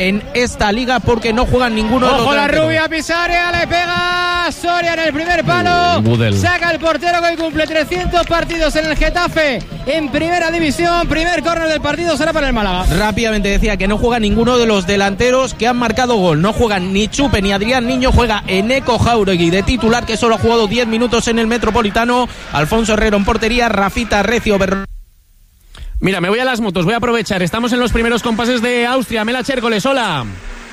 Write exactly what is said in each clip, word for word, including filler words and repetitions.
en esta liga porque no juegan ninguno de los Ojo la delanteros. rubia, Pisaria, le pega Soria en el primer palo. Budel. Saca el portero que cumple trescientos partidos en el Getafe en primera división. Primer córner del partido será para el Málaga. Rápidamente decía que no juega ninguno de los delanteros que han marcado gol. No juegan ni Chupe ni Adrián Niño. Juega Eneco Jauregui de titular, que solo ha jugado diez minutos en el Metropolitano. Alfonso Herrero en portería. Rafita Recio Berro. Mira, me voy a las motos, voy a aprovechar. Estamos en los primeros compases de Austria. Mela Chércoles, hola.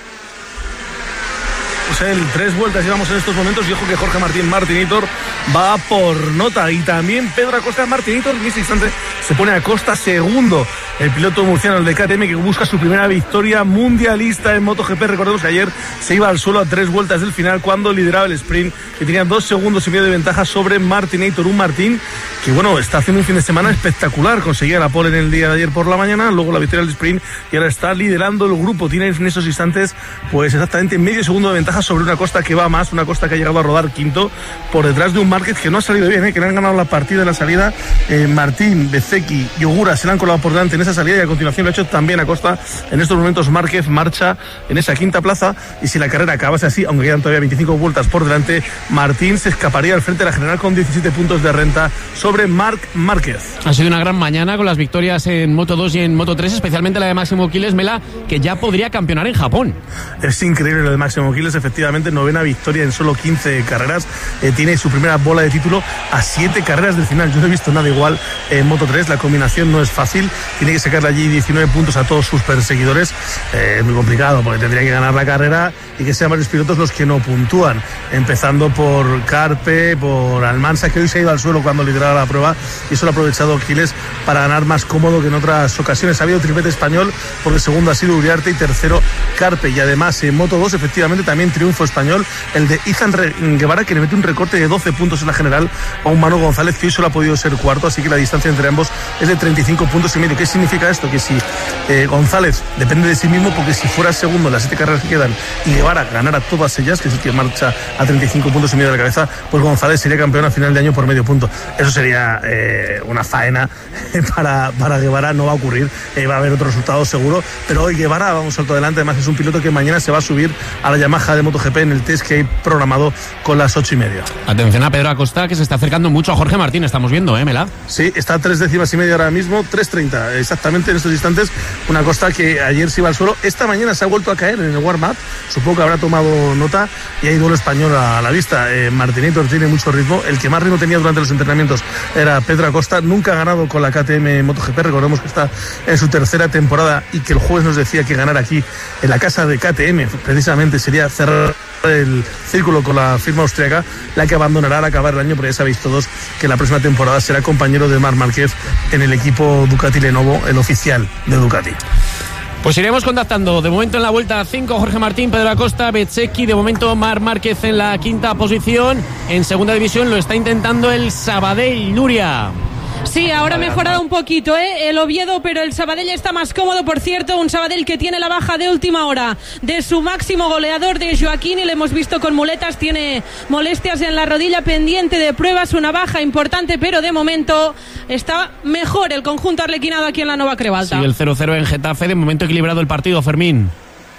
Pues en tres vueltas llevamos en estos momentos y ojo que Jorge Martín Martinitor va por nota y también Pedro Acosta Martinitor en ese instante se pone a Costa segundo, el piloto murciano, el de K T M, que busca su primera victoria mundialista en MotoGP. Recordemos que ayer se iba al suelo a tres vueltas del final cuando lideraba el sprint y tenía dos segundos y medio de ventaja sobre Martinator, un Martín que bueno, está haciendo un fin de semana espectacular. Conseguía la pole en el día de ayer por la mañana, luego la victoria del sprint y ahora está liderando el grupo. Tiene en esos instantes pues exactamente medio segundo de ventaja sobre una Costa que va más, una Costa que ha llegado a rodar quinto por detrás de un Márquez que no ha salido bien, ¿eh? Que le han ganado la partida en la salida. eh, Martín, Bezzecchi y Ogura se le han colado por delante en esa salida y a continuación lo ha hecho también Acosta. En estos momentos Márquez marcha en esa quinta plaza y si la carrera acabase así, aunque quedan todavía veinticinco vueltas por delante, Martín se escaparía al frente de la general con diecisiete puntos de renta sobre Marc Márquez. Ha sido una gran mañana con las victorias en Moto dos y en Moto tres, especialmente la de Máximo Quiles, Mela, que ya podría campeonar en Japón. Es increíble lo de Máximo Quiles, efectivamente, novena victoria en solo quince carreras. Eh, tiene su primera bola de título a siete carreras del final. Yo no he visto nada igual en Moto tres. La combinación no es fácil. Tiene que sacarle allí diecinueve puntos a todos sus perseguidores. Eh, es muy complicado porque tendría que ganar la carrera y que sean varios pilotos los que no puntúan. Empezando por Carpe, por Almansa, que hoy se ha ido al suelo cuando lideraba la prueba y eso lo ha aprovechado Quiles para ganar más cómodo que en otras ocasiones. Ha habido triplete español porque segundo ha sido Uriarte y tercero Carpe. Y además en Moto dos efectivamente también triunfo español, el de Izan Guevara, que le mete un recorte de doce puntos en la general a un Manu González que hoy solo ha podido ser cuarto, así que la distancia entre ambos es de treinta y cinco puntos y medio. ¿Qué significa esto? Que si eh, González depende de sí mismo, porque si fuera segundo en las siete carreras que quedan y Guevara ganara todas ellas, que es el que marcha a treinta y cinco puntos y medio de la cabeza, pues González sería campeón a final de año por medio punto. Eso sería eh, una faena para, para Guevara. No va a ocurrir, eh, va a haber otro resultado seguro, pero hoy Guevara va un salto adelante. Además es un piloto que mañana se va a subir a la Yamaha de MotoGP en el test que hay programado con las ocho y media. Atención a Pedro Acosta, que se está acercando mucho a Jorge Martín, estamos viendo, ¿eh, Mela? Sí, está a tres décimas y media ahora mismo, tres treinta exactamente en estos instantes. Una Acosta que ayer se iba al suelo, esta mañana se ha vuelto a caer en el warm-up, supongo que habrá tomado nota y hay duelo español a la vista. eh, Martinator tiene mucho ritmo, el que más ritmo tenía durante los entrenamientos era Pedro Acosta, nunca ha ganado con la K T M MotoGP, recordemos que está en su tercera temporada y que el jueves nos decía que ganar aquí en la casa de K T M precisamente sería cerrar el círculo con la firma austríaca, la que abandonará al acabar el año, porque ya sabéis todos que la próxima temporada será compañero de Marc Márquez en el equipo Ducati Lenovo, el oficial de Ducati. Pues iremos contactando. De momento en la vuelta cinco, Jorge Martín, Pedro Acosta, Bezzecchi. De momento Marc Márquez en la quinta posición. En segunda división lo está intentando el Sabadell, Nuria. Sí, ahora ha mejorado un poquito, ¿eh? El Oviedo, pero el Sabadell está más cómodo, por cierto. Un Sabadell que tiene la baja de última hora de su máximo goleador, de Joaquín, y le hemos visto con muletas. Tiene molestias en la rodilla, pendiente de pruebas, una baja importante, pero de momento está mejor el conjunto arlequinado aquí en la Nova Crebalta. Sí, el cero cero en Getafe, de momento equilibrado el partido, Fermín.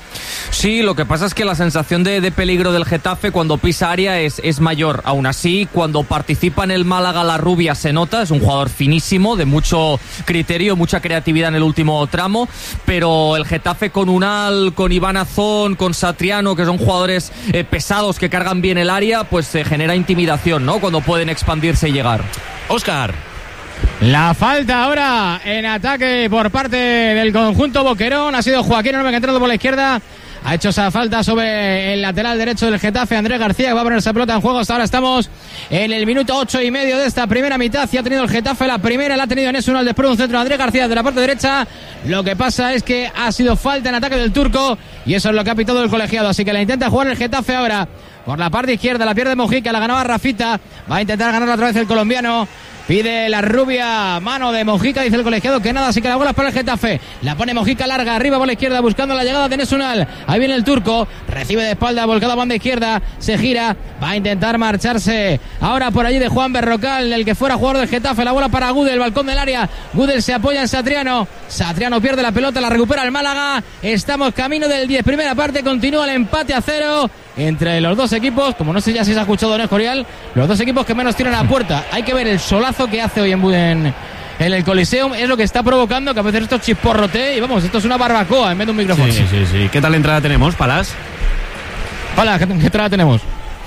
Sí, lo que pasa es que la sensación de, de peligro del Getafe cuando pisa área es, es mayor. Aún así, cuando participa en el Málaga la rubia se nota, es un jugador finísimo, de mucho criterio, mucha creatividad en el último tramo, pero el Getafe con Unal, con Iván Azón, con Satriano, que son jugadores eh, pesados que cargan bien el área, pues se genera intimidación, ¿no? Cuando pueden expandirse y llegar. Óscar. La falta ahora en ataque por parte del conjunto Boquerón. Ha sido Joaquín Orme que ha entrado por la izquierda. Ha hecho esa falta sobre el lateral derecho del Getafe, Andrés García, que va a poner esa pelota en juego. Hasta ahora estamos en el minuto ocho y medio de esta primera mitad. Y ha tenido el Getafe la primera, la ha tenido en eso al después de un centro de Andrés García de la parte derecha. Lo que pasa es que ha sido falta en ataque del turco y eso es lo que ha pitado el colegiado. Así que la intenta jugar el Getafe ahora por la parte izquierda. La pierde Mojica, la ganaba Rafita. Va a intentar ganar otra vez el colombiano Pide la rubia, mano de Mojica, dice el colegiado que nada, así que la bola es para el Getafe. La pone Mojica larga, arriba por la izquierda, buscando la llegada de Enes Ünal. Ahí viene el turco, recibe de espalda, volcada a banda izquierda, se gira, va a intentar marcharse ahora por allí de Juan Berrocal, el que fuera jugador del Getafe. La bola para Gudel, balcón del área. Gudel se apoya en Satriano. Satriano pierde la pelota, la recupera el Málaga. Estamos camino del diez, primera parte, continúa el empate a cero entre los dos equipos. Como no sé ya si se ha escuchado en Escorial, los dos equipos que menos tienen a puerta. Hay que ver el solazo que hace hoy en, en, en el Coliseum, es lo que está provocando que a veces esto chisporrotee y vamos, esto es una barbacoa en vez de un micrófono. Sí, sí, sí. ¿Qué tal entrada tenemos, Palas? Palas, ¿qué, qué entrada tenemos?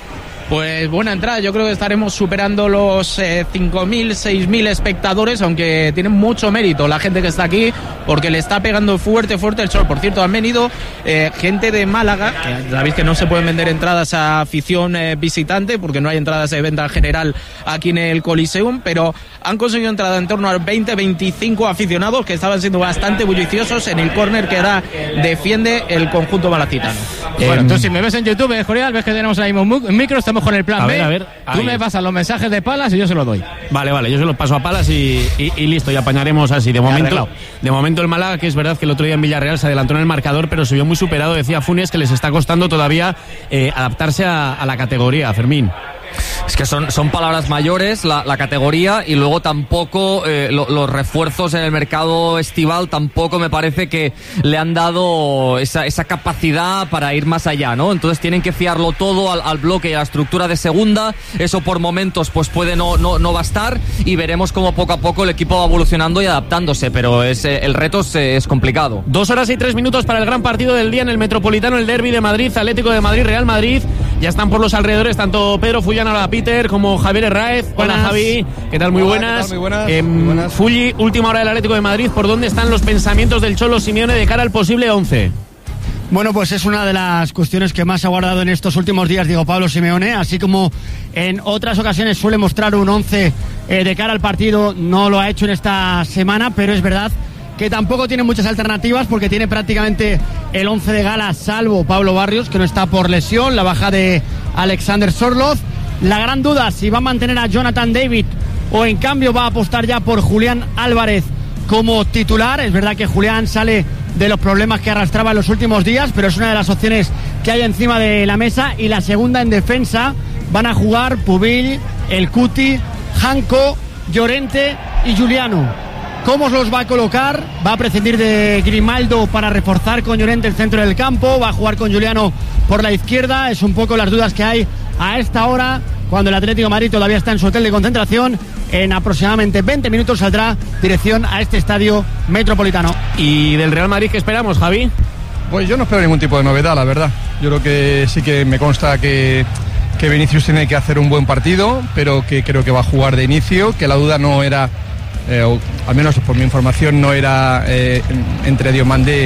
Pues buena entrada, yo creo que estaremos superando los eh, cinco mil, seis mil espectadores, aunque tiene mucho mérito la gente que está aquí, porque le está pegando fuerte, fuerte el sol. Por cierto, han venido eh, gente de Málaga, que sabéis que no se pueden vender entradas a afición eh, visitante, porque no hay entradas de venta en general aquí en el Coliseum, pero han conseguido entrada en torno a veinte, veinticinco aficionados, que estaban siendo bastante bulliciosos en el córner que ahora defiende el conjunto malacitano. Bueno, eh, entonces si me ves en YouTube, eh, Jorial, ves que tenemos ahí un micro, estamos con el plan a B. Ver, a ver, tú me pasas los mensajes de Palas y yo se los doy. Vale, vale, yo se los paso a Palas y, y, y listo, y apañaremos así. De momento, de momento el Málaga, que es verdad que el otro día en Villarreal se adelantó en el marcador, pero se vio muy superado. Decía Funes que les está costando todavía eh, adaptarse a, a la categoría, Fermín. Es que son, son palabras mayores, la, la categoría, y luego tampoco eh, lo, los refuerzos en el mercado estival tampoco me parece que le han dado esa, esa capacidad para ir más allá, ¿no? Entonces tienen que fiarlo todo al, al bloque y a la estructura de segunda. Eso por momentos pues puede no, no, no bastar, y veremos cómo poco a poco el equipo va evolucionando y adaptándose, pero es, eh, el reto es, es complicado. Dos horas y tres minutos para el gran partido del día en el Metropolitano, el derbi de Madrid, Atlético de Madrid, Real Madrid. Ya están por los alrededores tanto Pedro Fullán, ahora Peter, como Javier Herráez. Hola, Javi, ¿qué tal? Muy Hola, buenas. ¿qué tal? Muy buenas. Eh, Muy buenas. Fulli, última hora del Atlético de Madrid. ¿Por dónde están los pensamientos del Cholo Simeone de cara al posible once? Bueno, pues es una de las cuestiones que más ha guardado en estos últimos días Diego Pablo Simeone, así como en otras ocasiones suele mostrar un once eh, de cara al partido, no lo ha hecho en esta semana, pero es verdad que tampoco tiene muchas alternativas porque tiene prácticamente el once de gala, salvo Pablo Barrios, que no está por lesión, la baja de Alexander Sorloth. La gran duda si va a mantener a Jonathan David o en cambio va a apostar ya por Julián Álvarez como titular. Es verdad que Julián sale de los problemas que arrastraba en los últimos días, pero es una de las opciones que hay encima de la mesa. Y la segunda en defensa van a jugar Pubil, El Cuti, Janko, Llorente y Juliano. ¿Cómo los va a colocar? Va a prescindir de Grimaldo para reforzar con Llorente el centro del campo, va a jugar con Juliano por la izquierda. Es un poco las dudas que hay a esta hora, cuando el Atlético de Madrid todavía está en su hotel de concentración. En aproximadamente veinte minutos saldrá dirección a este estadio Metropolitano. ¿Y del Real Madrid qué esperamos, Javi? Pues yo no espero ningún tipo de novedad, la verdad. Yo creo que sí que me consta que, que Vinicius tiene que hacer un buen partido, pero que creo que va a jugar de inicio, que la duda no era... Eh, o, al menos por mi información no era eh, entre Diomandé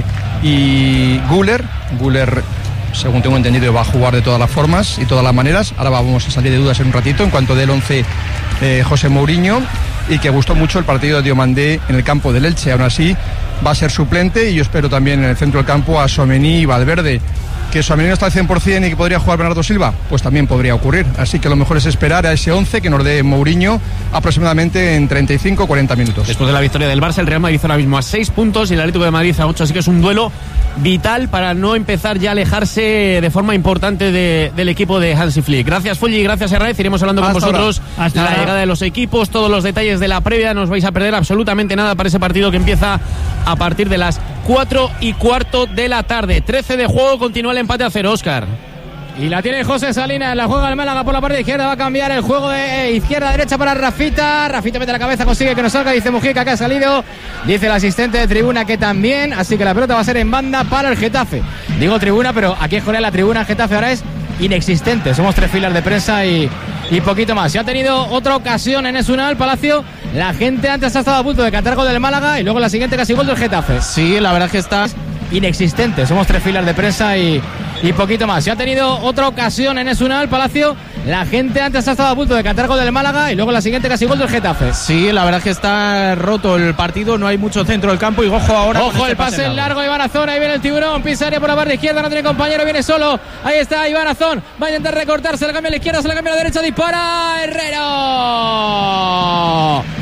y Güler. Güler, según tengo entendido, va a jugar de todas las formas y todas las maneras. Ahora vamos a salir de dudas en un ratito en cuanto del once eh, José Mourinho, y que gustó mucho el partido de Diomandé en el campo del Elche. Aún así va a ser suplente, y yo espero también en el centro del campo a Tchouaméni y Valverde. ¿Que Tchouaméni no está al cien por ciento y que podría jugar Bernardo Silva? Pues también podría ocurrir. Así que lo mejor es esperar a ese once que nos dé Mourinho aproximadamente en treinta y cinco a cuarenta minutos. Después de la victoria del Barça, el Real Madrid ahora mismo a seis puntos y el Atlético de Madrid a ocho. Así que es un duelo vital para no empezar ya a alejarse de forma importante de, del equipo de Hansi Flick. Gracias, Fulli, gracias, Herráez. Iremos hablando Hasta con vosotros Hasta la ahora. llegada de los equipos, todos los detalles de la previa. No os vais a perder absolutamente nada para ese partido que empieza a partir de las cuatro y cuarto de la tarde. trece de juego, continúa el empate a cero, Óscar. Y la tiene José Salinas, la juega el Málaga por la parte izquierda, va a cambiar el juego de izquierda a derecha para Rafita. Rafita mete la cabeza, consigue que no salga, dice Mujica que ha salido, dice el asistente de tribuna que también, así que la pelota va a ser en banda para el Getafe. Digo tribuna, pero aquí en Jorge la tribuna en Getafe ahora es inexistente, somos tres filas de prensa y, y poquito más. Si ha tenido otra ocasión en Enes Ünal, Palacio, la gente antes ha estado a punto de cantar gol del Málaga y luego la siguiente casi gol del Getafe. Sí, la verdad es que está inexistente, somos tres filas de prensa y, y poquito más. Si ha tenido otra ocasión en Enes Ünal, Palacio, la gente antes ha estado a punto de cantar gol del Málaga y luego la siguiente casi gol del Getafe. Sí, la verdad es que está roto el partido, no hay mucho centro del campo y ojo ahora. Ojo este el pase, pase largo, Iván Azón, ahí viene el tiburón, pisa área por la parte izquierda, no tiene compañero, viene solo, ahí está Iván Azón, va a intentar recortar, se la cambia a la izquierda, se la cambia a la derecha, dispara Herrero.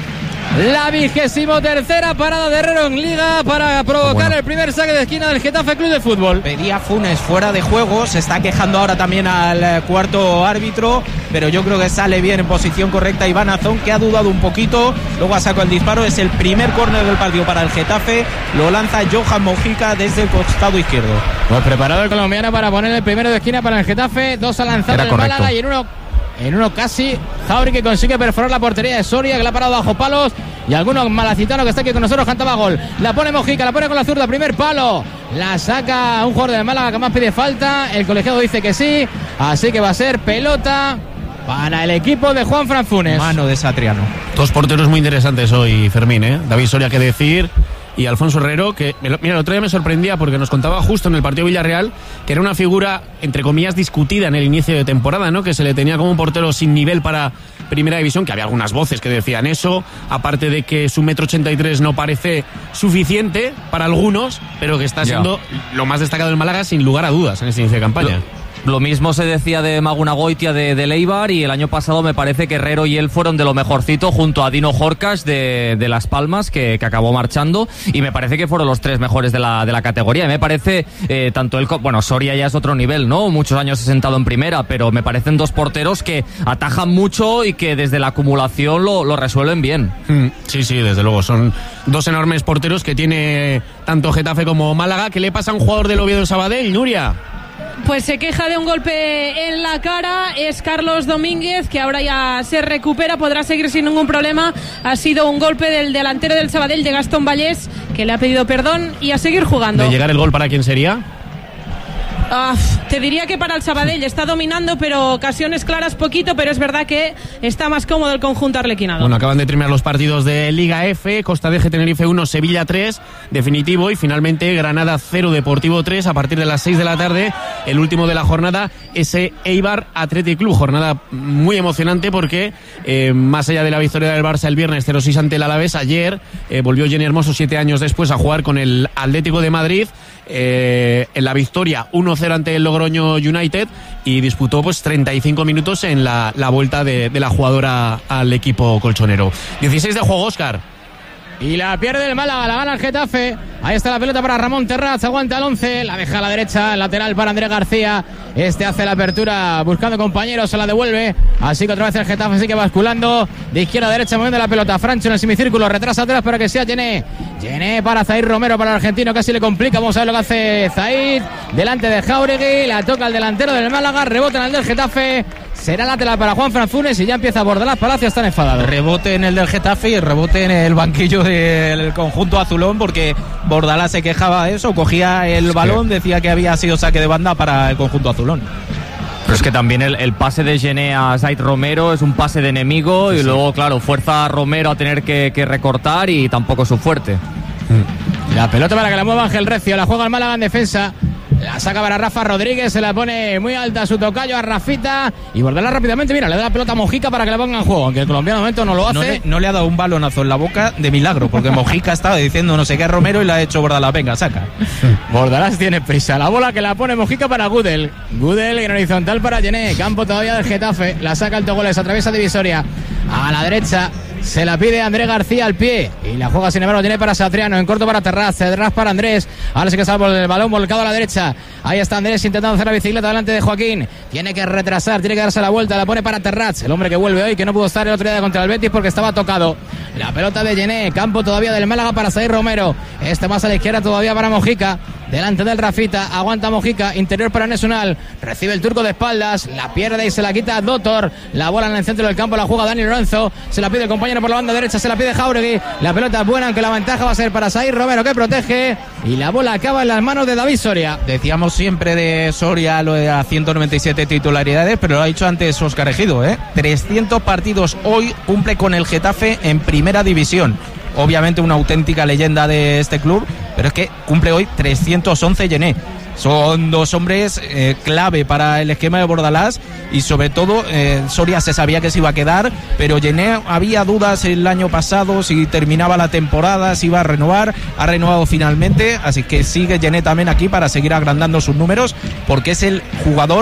La vigésimo tercera parada de Herrero en Liga para provocar bueno. el primer saque de esquina del Getafe Club de Fútbol. Pedía Funes fuera de juego, se está quejando ahora también al cuarto árbitro, pero yo creo que sale bien en posición correcta Iván Azón, que ha dudado un poquito, luego ha sacado el disparo. Es el primer córner del partido para el Getafe, lo lanza Johan Mojica desde el costado izquierdo. Pues preparado el colombiano para poner el primero de esquina para el Getafe, dos ha lanzado el Málaga y en uno En uno casi, Jauri, que consigue perforar la portería de Soria, que la ha parado bajo palos. Y algunos malacitanos que está aquí con nosotros cantaba gol. La pone Mojica, la pone con la zurda, primer palo. La saca un jugador del Málaga que más pide falta. El colegiado dice que sí. Así que va a ser pelota para el equipo de Juanfran Funes. Mano de Satriano. Dos porteros muy interesantes hoy, Fermín, ¿eh? David Soria, que decir. Y Alfonso Herrero, que mira, el otro día me sorprendía porque nos contaba justo en el partido Villarreal que era una figura, entre comillas, discutida en el inicio de temporada, ¿no? Que se le tenía como un portero sin nivel para Primera División, que había algunas voces que decían eso, aparte de que su metro ochenta y tres no parece suficiente para algunos, pero que está siendo ya. lo más destacado del Málaga sin lugar a dudas en este inicio de campaña. Lo... Lo mismo se decía de Magunagoitia de, de Leibar, y el año pasado me parece que Herrero y él fueron de lo mejorcito junto a Dino Jorcas de, de Las Palmas, que, que acabó marchando, y me parece que fueron los tres mejores de la, de la categoría. Me parece eh, tanto él, bueno, Soria ya es otro nivel, ¿no? Muchos años he sentado en primera, pero me parecen dos porteros que atajan mucho y que desde la acumulación lo, lo resuelven bien. Sí, sí, desde luego. Son dos enormes porteros que tiene tanto Getafe como Málaga. ¿Qué le pasa a un jugador del Oviedo en Sabadell, Nuria? Pues se queja de un golpe en la cara, es Carlos Domínguez, que ahora ya se recupera, podrá seguir sin ningún problema. Ha sido un golpe del delantero del Sabadell, de Gastón Vallés, que le ha pedido perdón y a seguir jugando. ¿De llegar el gol para quién sería? Uh, te diría que para el Sabadell está dominando, pero ocasiones claras poquito, pero es verdad que está más cómodo el conjunto arlequinado. Bueno, acaban de terminar los partidos de Liga F, Costa de Eje Tenerife uno, Sevilla tres, definitivo, y finalmente Granada cero, Deportivo tres, a partir de las seis de la tarde, el último de la jornada, ese Eibar Athletic Club, jornada muy emocionante porque eh, más allá de la victoria del Barça el viernes cero seis ante el Alavés, ayer eh, volvió Jenny Hermoso siete años después a jugar con el Atlético de Madrid, eh, en la victoria uno cero ante el Logroño United, y disputó pues treinta y cinco minutos en la, la vuelta de, de la jugadora al equipo colchonero. dieciséis de juego, Óscar. Y la pierde el Málaga, la gana el Getafe. Ahí está la pelota para Ramón Terraz, aguanta el once, la deja a la derecha, lateral para Andrés García. Este hace la apertura buscando compañeros, se la devuelve. Así que otra vez el Getafe sigue basculando de izquierda a derecha, moviendo la pelota. Francho en el semicírculo, retrasa atrás para que sea Gené. Gené para Zaid Romero, para el argentino, casi le complica. Vamos a ver lo que hace Zaid. Delante de Jáuregui, la toca el delantero del Málaga, rebota en el del Getafe. Será lateral para Juanfran Funes y ya empieza Bordalás Palacio, están enfadados. Rebote en el del Getafe y rebote en el banquillo del conjunto azulón, porque Bordalás se quejaba de eso, cogía el es balón, que... decía que había sido saque de banda para el conjunto azulón. Pero es que también el, el pase de Gené a Zaid Romero es un pase de enemigo, sí, y sí. luego, claro, fuerza a Romero a tener que, que recortar, y tampoco es su fuerte. Mm. La pelota para que la mueva Ángel Recio, la juega el Málaga en defensa. La saca para Rafa Rodríguez, se la pone muy alta a su tocayo, a Rafita, y Bordalás rápidamente, mira, le da la pelota a Mojica para que la ponga en juego, aunque el colombiano de momento no lo hace. No le, no le ha dado un balonazo en la boca de milagro, porque Mojica estaba diciendo no sé qué a Romero y le ha hecho Bordalás, venga, saca. Bordalás tiene prisa, la bola que la pone Mojica para Gudel. Gudel en horizontal para Gené, campo todavía del Getafe, la saca el Togoles, atraviesa divisoria a la derecha. Se la pide Andrés García al pie y la juega sin embargo tiene para Satriano, en corto para Terraz, Terraz para Andrés, ahora sí que sale por el balón volcado a la derecha. Ahí está Andrés intentando hacer la bicicleta delante de Joaquín, tiene que retrasar, tiene que darse la vuelta, la pone para Terraz, el hombre que vuelve hoy, que no pudo estar el otro día contra el Betis porque estaba tocado. La pelota de Gené, campo todavía del Málaga para Zaid Romero, este más a la izquierda todavía para Mojica, delante del Rafita, aguanta Mojica, interior para Nesunal, recibe el turco de espaldas, la pierde y se la quita Dotor, la bola en el centro del campo la juega Dani Lorenzo, se la pide el compañero por la banda derecha, se la pide Jáuregui, la pelota es buena, aunque la ventaja va a ser para Zaid Romero, que protege, y la bola acaba en las manos de David Soria. Decíamos siempre de Soria lo de las ciento noventa y siete titularidades, pero lo ha dicho antes Óscar Ejido, ¿eh? trescientos partidos hoy cumple con el Getafe en primera división. Obviamente una auténtica leyenda de este club, pero es que cumple hoy trescientos once Gené. Son dos hombres eh, clave para el esquema de Bordalás, y sobre todo eh, Soria se sabía que se iba a quedar, pero Gené había dudas el año pasado si terminaba la temporada, si iba a renovar, ha renovado finalmente, así que sigue Gené también aquí para seguir agrandando sus números, porque es el jugador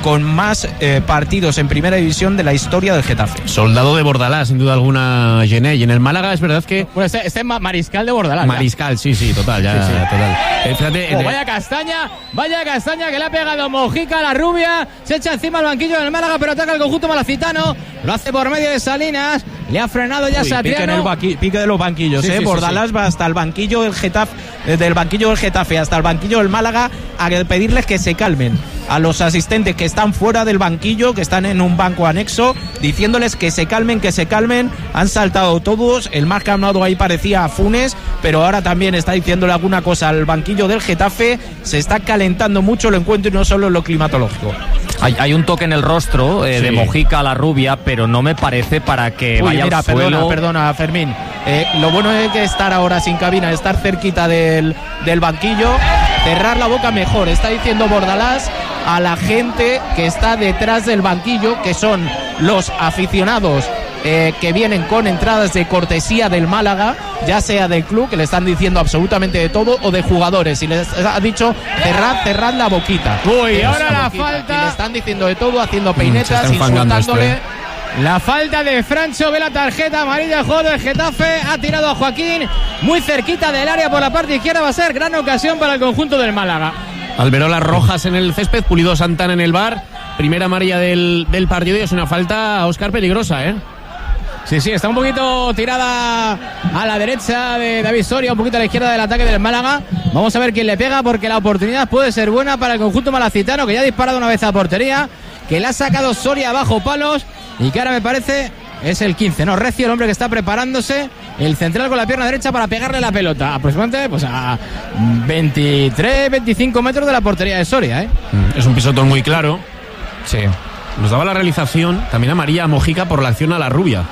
con más eh, partidos en primera división de la historia del Getafe. Soldado de Bordalás, sin duda alguna, Gené. Y en el Málaga es verdad que... Bueno, este, este es Mariscal de Bordalás. Mariscal, ya. sí, sí, total, ya, sí, sí. total. Eh, fíjate, oh, vaya castaña, vaya castaña que le ha pegado Mojica a la rubia, se echa encima el banquillo del Málaga, pero ataca el conjunto malacitano, lo hace por medio de Salinas, le ha frenado ya Satriano. Pique, en el baqui, pique de los banquillos, sí, eh. Sí, Bordalás sí, sí. va hasta el banquillo del Getafe, desde el banquillo del Getafe hasta el banquillo del Málaga a pedirles que se calmen a los asistentes que están fuera del banquillo, que están en un banco anexo, diciéndoles que se calmen, que se calmen. Han saltado todos, el más calmado ahí parecía Funes, pero ahora también está diciéndole alguna cosa al banquillo del Getafe. Se está calentando mucho el encuentro y no solo en lo climatológico. Hay, hay un toque en el rostro eh, sí. de Mojica a la rubia, pero no me parece para que Uy, vaya mira, al suelo. Perdona, perdona, Fermín. Eh, lo bueno es que estar ahora sin cabina, estar cerquita del, del banquillo, cerrar la boca mejor. Está diciendo Bordalás a la gente que está detrás del banquillo, que son los aficionados eh, que vienen con entradas de cortesía del Málaga, ya sea del club, que le están diciendo absolutamente de todo, o de jugadores, y les ha dicho cerrad, cerrad la boquita. Uy, Pero ahora la boquita. falta. Y le están diciendo de todo, haciendo peinetas, mm, insultándole. Esto, ¿eh? La falta de Francho, ve la tarjeta amarilla, el juego del Getafe, ha tirado a Joaquín muy cerquita del área por la parte izquierda, va a ser gran ocasión para el conjunto del Málaga. Alberolas rojas en el césped, Pulido Santana en el bar, primera amarilla del, del partido, y es una falta, Óscar, peligrosa, ¿eh? Sí, sí, está un poquito tirada a la derecha de David Soria, un poquito a la izquierda del ataque del Málaga. Vamos a ver quién le pega, porque la oportunidad puede ser buena para el conjunto malacitano, que ya ha disparado una vez a portería, que le ha sacado Soria bajo palos y que ahora me parece es el quince, ¿no? Recio, el hombre que está preparándose, el central con la pierna derecha para pegarle la pelota, aproximadamente pues a veintitrés, veinticinco metros de la portería de Soria, ¿eh? Es un pisotón muy claro. Sí. Nos daba la realización también amarilla a Mojica por la acción a la rubia.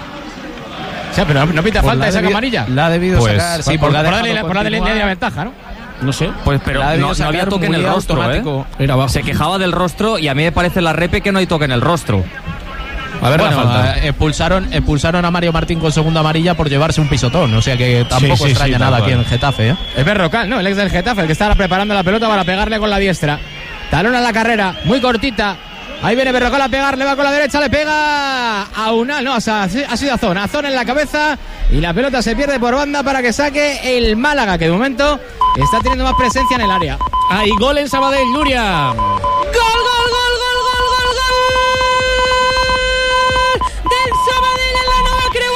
O sea, pero no, no pita pues falta esa amarilla. La ha debido pues, sacar, sí, por, por, por, darle, por darle línea de ventaja, ¿no? No sé. Pues pero no, no había toque en el rostro, ¿eh? Era abajo. Se quejaba del rostro y a mí me parece la repe que no hay toque en el rostro. A ver, bueno, la falta. Eh, expulsaron, expulsaron a Mario Martín con segunda amarilla por llevarse un pisotón, o sea que tampoco sí, sí, extraña sí, nada tal aquí cual. en Getafe, ¿eh? Es Berrocal, ¿no? El ex del Getafe, el que está preparando la pelota para pegarle con la diestra. Talón a la carrera, muy cortita. Ahí viene Berrocal a pegar, le va con la derecha, le pega a Unal, no, ha sido a Zona, a Zona en la cabeza y la pelota se pierde por banda para que saque el Málaga, que de momento está teniendo más presencia en el área. Hay gol en Sabadell, Nuria. ¡Gol, gol, gol, gol, gol, gol, gol! Del Sabadell en la Nova Creu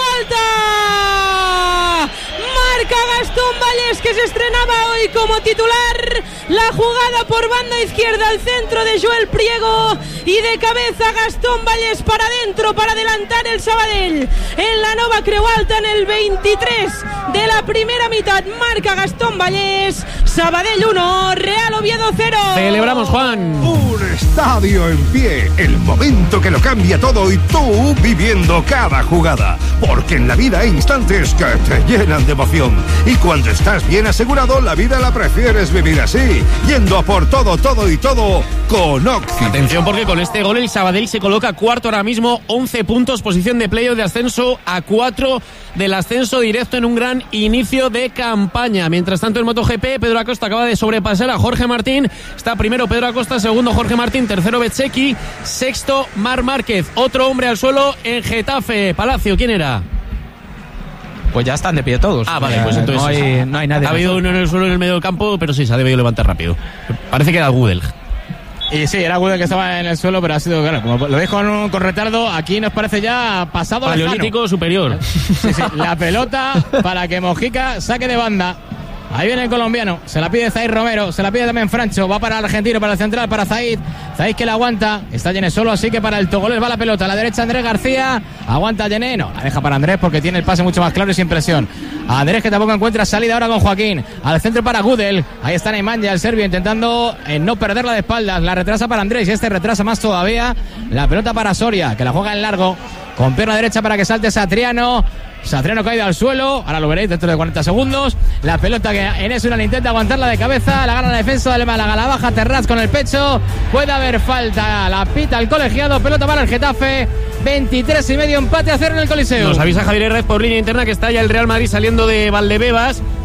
Alta. Marca Gastón Vallés, que se estrenaba hoy como titular. La jugada por banda izquierda al centro de Joel Priego y de cabeza Gastón Vallés para adentro para adelantar el Sabadell en la Nova Creu Alta en el veintitrés de la primera mitad. Marca Gastón Vallés. Sabadell uno, Real Oviedo cero. Celebramos, Juan. Un estadio en pie, el momento que lo cambia todo y tú viviendo cada jugada, porque en la vida hay instantes que te llenan de emoción y cuando estás bien asegurado la vida la prefieres vivir así, yendo a por todo, todo y todo con Oxy. Atención, porque con este gol el Sabadell se coloca cuarto ahora mismo, once puntos, posición de playoff de ascenso a cuatro del ascenso directo en un gran inicio de campaña. Mientras tanto en MotoGP, Pedro Acosta acaba de sobrepasar a Jorge Martín. Está primero Pedro Acosta, segundo Jorge Martín, tercero Bezzecchi, sexto Marc Márquez. Otro hombre al suelo en Getafe. Palacio, ¿quién era? Pues ya están de pie todos. Ah, vale, pues entonces no hay, no hay nadie. Ha habido uno en el suelo en el medio del campo, pero sí, se ha debido levantar rápido. Parece que era Gudel. Y sí, era Gudel que estaba en el suelo, pero ha sido, claro, como lo dejo con, con retardo, aquí nos parece ya pasado Paleolítico superior. Sí, sí, la pelota para que Mojica saque de banda. Ahí viene el colombiano, se la pide Zaid Romero, se la pide también Francho, va para el argentino, para el central, para Zaid. Zaid que la aguanta, está Yené solo, así que para el togolés va la pelota. A la derecha Andrés García, aguanta Yené, no, la deja para Andrés porque tiene el pase mucho más claro y sin presión. Andrés que tampoco encuentra salida ahora con Joaquín. Al centro para Gudel, ahí está Nemanja, el serbio, intentando eh, no perderla de espaldas. La retrasa para Andrés y este retrasa más todavía. La pelota para Soria, que la juega en largo, con pierna derecha para que salte Satriano. Satriano caído al suelo, ahora lo veréis dentro de cuarenta segundos. La pelota que Enes Unal intenta aguantarla de cabeza, la gana la defensa del Málaga, la baja Terraz con el pecho. Puede haber falta, la pita el colegiado, pelota para el Getafe. veintitrés y medio, empate a cero en el Coliseo. Nos avisa Javier Herrez por línea interna que está ya el Real Madrid saliendo de Valdebebas.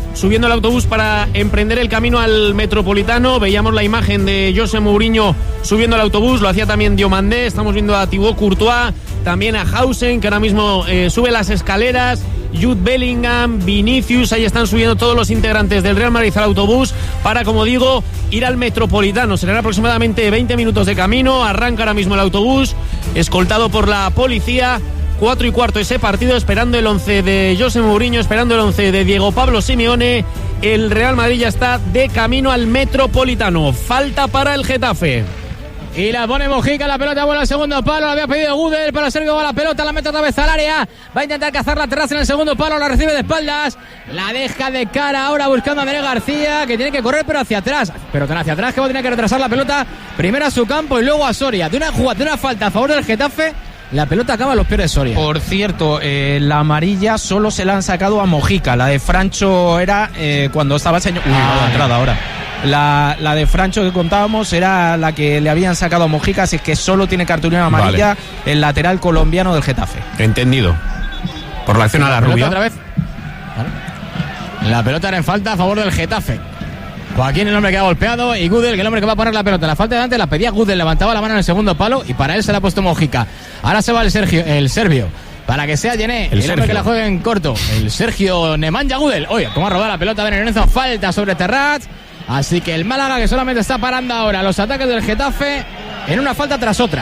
subiendo el autobús para emprender el camino al Metropolitano. Veíamos la imagen de José Mourinho subiendo el autobús, lo hacía también Diomandé. Estamos viendo a Thibaut Courtois, también a Hausen, que ahora mismo eh, sube las escaleras. Jude Bellingham, Vinicius, ahí están subiendo todos los integrantes del Real Madrid al autobús para, como digo, ir al Metropolitano. Serán aproximadamente veinte minutos de camino. Arranca ahora mismo el autobús, escoltado por la policía. Cuatro y cuarto ese partido, esperando el once de José Mourinho, esperando el once de Diego Pablo Simeone. El Real Madrid ya está de camino al Metropolitano. Falta para el Getafe. Y la pone Mojica, la pelota vuelve al segundo palo, la había pedido Gudel para Sergio, va la pelota, la mete otra vez al área, va a intentar cazar la terraza en el segundo palo, la recibe de espaldas, la deja de cara ahora buscando a Andrés García, que tiene que correr pero hacia atrás, pero tan hacia atrás que va a tener que retrasar la pelota, primero a su campo y luego a Soria, de una jugada, de una falta a favor del Getafe. La pelota acaba en los pies de Soria. Por cierto, eh, la amarilla solo se la han sacado a Mojica. La de Francho era eh, cuando estaba señor... Uy, ah, la entrada ahora. La, la de Francho que contábamos era la que le habían sacado a Mojica, así que solo tiene cartulina amarilla, vale, el lateral colombiano del Getafe. Entendido. Por la acción a la, la rubia. Otra vez. ¿Vale? La pelota era en falta a favor del Getafe. Joaquín, el hombre que ha golpeado, y Gudel, que el hombre que va a poner la pelota. La falta de delante la pedía Gudel, levantaba la mano en el segundo palo y para él se la ha puesto Mojica. Ahora se va el Sergio, el serbio, para que sea Yené, el, el hombre que la juegue en corto. El Sergio Nemanja Gudel. Oye, cómo ha robado la pelota de Lorenzo, falta sobre Terrat. Así que el Málaga, que solamente está parando ahora los ataques del Getafe en una falta tras otra.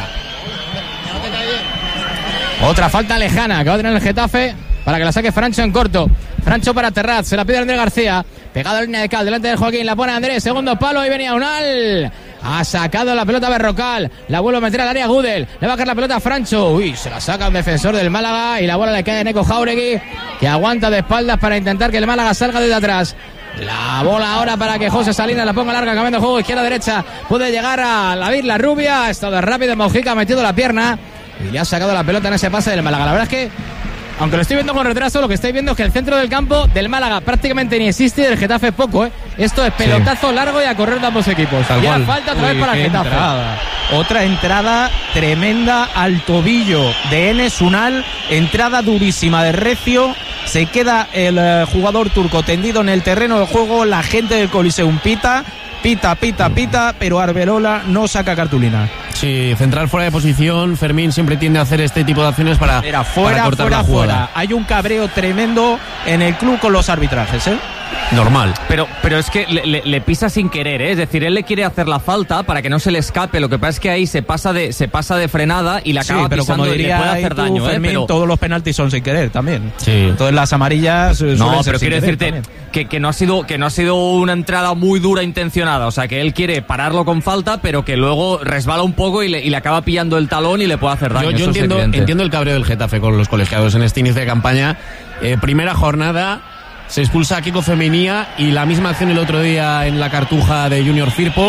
Otra falta lejana que va a tener el Getafe para que la saque Francho en corto. Francho para Terrat, se la pide Andrés García. Pegado a la línea de cal, delante de Joaquín, la pone Andrés, segundo palo, ahí venía Unal. Ha sacado la pelota Berrocal, la vuelve a meter al área Gudel, le va a caer la pelota a Francho. Uy, se la saca un defensor del Málaga y la bola le cae a Neko Jauregui, que aguanta de espaldas para intentar que el Málaga salga desde atrás. La bola ahora para que José Salinas la ponga larga, cambiando de juego izquierda-derecha. Puede llegar a la Virla Rubia, ha estado rápido Mojica, ha metido la pierna y le ha sacado la pelota en ese pase del Málaga. La verdad es que, aunque lo estoy viendo con retraso, lo que estoy viendo es que el centro del campo del Málaga prácticamente ni existe y del Getafe poco, ¿eh? Esto es pelotazo sí. largo y a correr de ambos equipos. Tal y cual. falta otra Uy, vez para el Getafe. Entrada. Otra entrada tremenda al tobillo de Enes Unal. Entrada durísima de Recio. Se queda el eh, jugador turco tendido en el terreno de juego. La gente del Coliseum pita. Pita, pita, pita, pero Arbelola no saca cartulina. Sí, central fuera de posición. Fermín siempre tiende a hacer este tipo de acciones para, Era fuera, para cortar fuera, la jugada. fuera. Hay un cabreo tremendo en el club con los arbitrajes, ¿eh? Normal. Pero, pero es que le, le, le pisa sin querer, ¿eh? Es decir, él le quiere hacer la falta para que no se le escape. Lo que pasa es que ahí se pasa de, se pasa de frenada y la acaba sí, pero pisando como y diría le puede hacer tú, daño, Fermín, ¿eh? Pero todos los penaltis son sin querer también. Sí. Entonces las amarillas suelen no, ser pero sin quiero querer decirte que, que no ha sido que no ha sido una entrada muy dura intencionada. O sea, que él quiere pararlo con falta, pero que luego resbala un poco y le, y le acaba pillando el talón y le puede hacer daño. Yo, yo Eso entiendo, es evidente. entiendo el cabreo del Getafe con los colegiados en este inicio de campaña. Eh, primera jornada, se expulsa a Kiko Femenía y la misma acción el otro día en la Cartuja de Junior Firpo.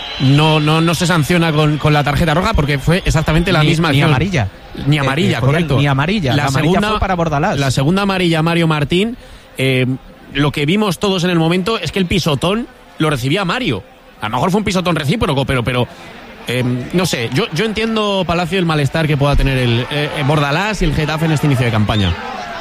No, no, no se sanciona con, con la tarjeta roja porque fue exactamente la ni, misma ni acción. amarilla. Ni amarilla, eh, eh, correcto. Ni amarilla. La, la amarilla segunda, fue para Bordalás. La segunda amarilla, Mario Martín. Eh, lo que vimos todos en el momento es que el pisotón lo recibía Mario. A lo mejor fue un pisotón recíproco, pero... pero eh, no sé, yo, yo entiendo, Palacio, el malestar que pueda tener el eh, Bordalás y el Getafe en este inicio de campaña.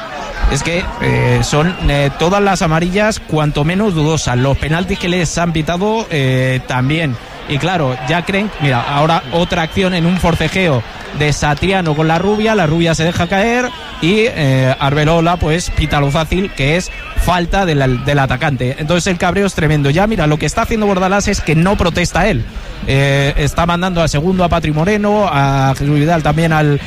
Es que eh, son eh, todas las amarillas cuanto menos dudosas. Los penaltis que les han pitado eh, también. Y claro, ya creen, mira, ahora otra acción en un forcejeo de Satriano con la rubia, la rubia se deja caer y eh, Arbelola pues pita lo fácil, que es falta del, del atacante. Entonces el cabreo es tremendo. Ya mira, lo que está haciendo Bordalás es que no protesta él. Eh, está mandando al segundo a Patri Moreno, a Jesús Vidal también al,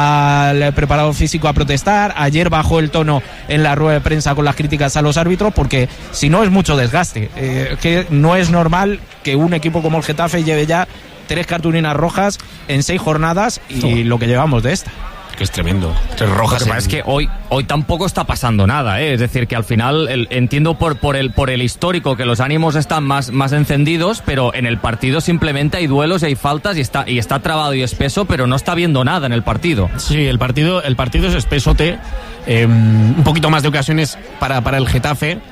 al preparador físico a protestar. Ayer bajó el tono en la rueda de prensa con las críticas a los árbitros porque si no es mucho desgaste. Eh, que no es normal que un equipo como el Getafe lleve ya tres cartulinas rojas en seis jornadas y oh. lo que llevamos de esta. Que es tremendo. Tres rojas. Lo que pasa es que hoy, hoy tampoco está pasando nada, ¿eh? Es decir, que al final el, entiendo por, por, el, por el histórico que los ánimos están más, más encendidos, pero en el partido simplemente hay duelos y hay faltas y está, y está trabado y espeso, pero no está viendo nada en el partido. Sí, el partido, el partido es espesote. Eh, un poquito más de ocasiones para, para el Getafe.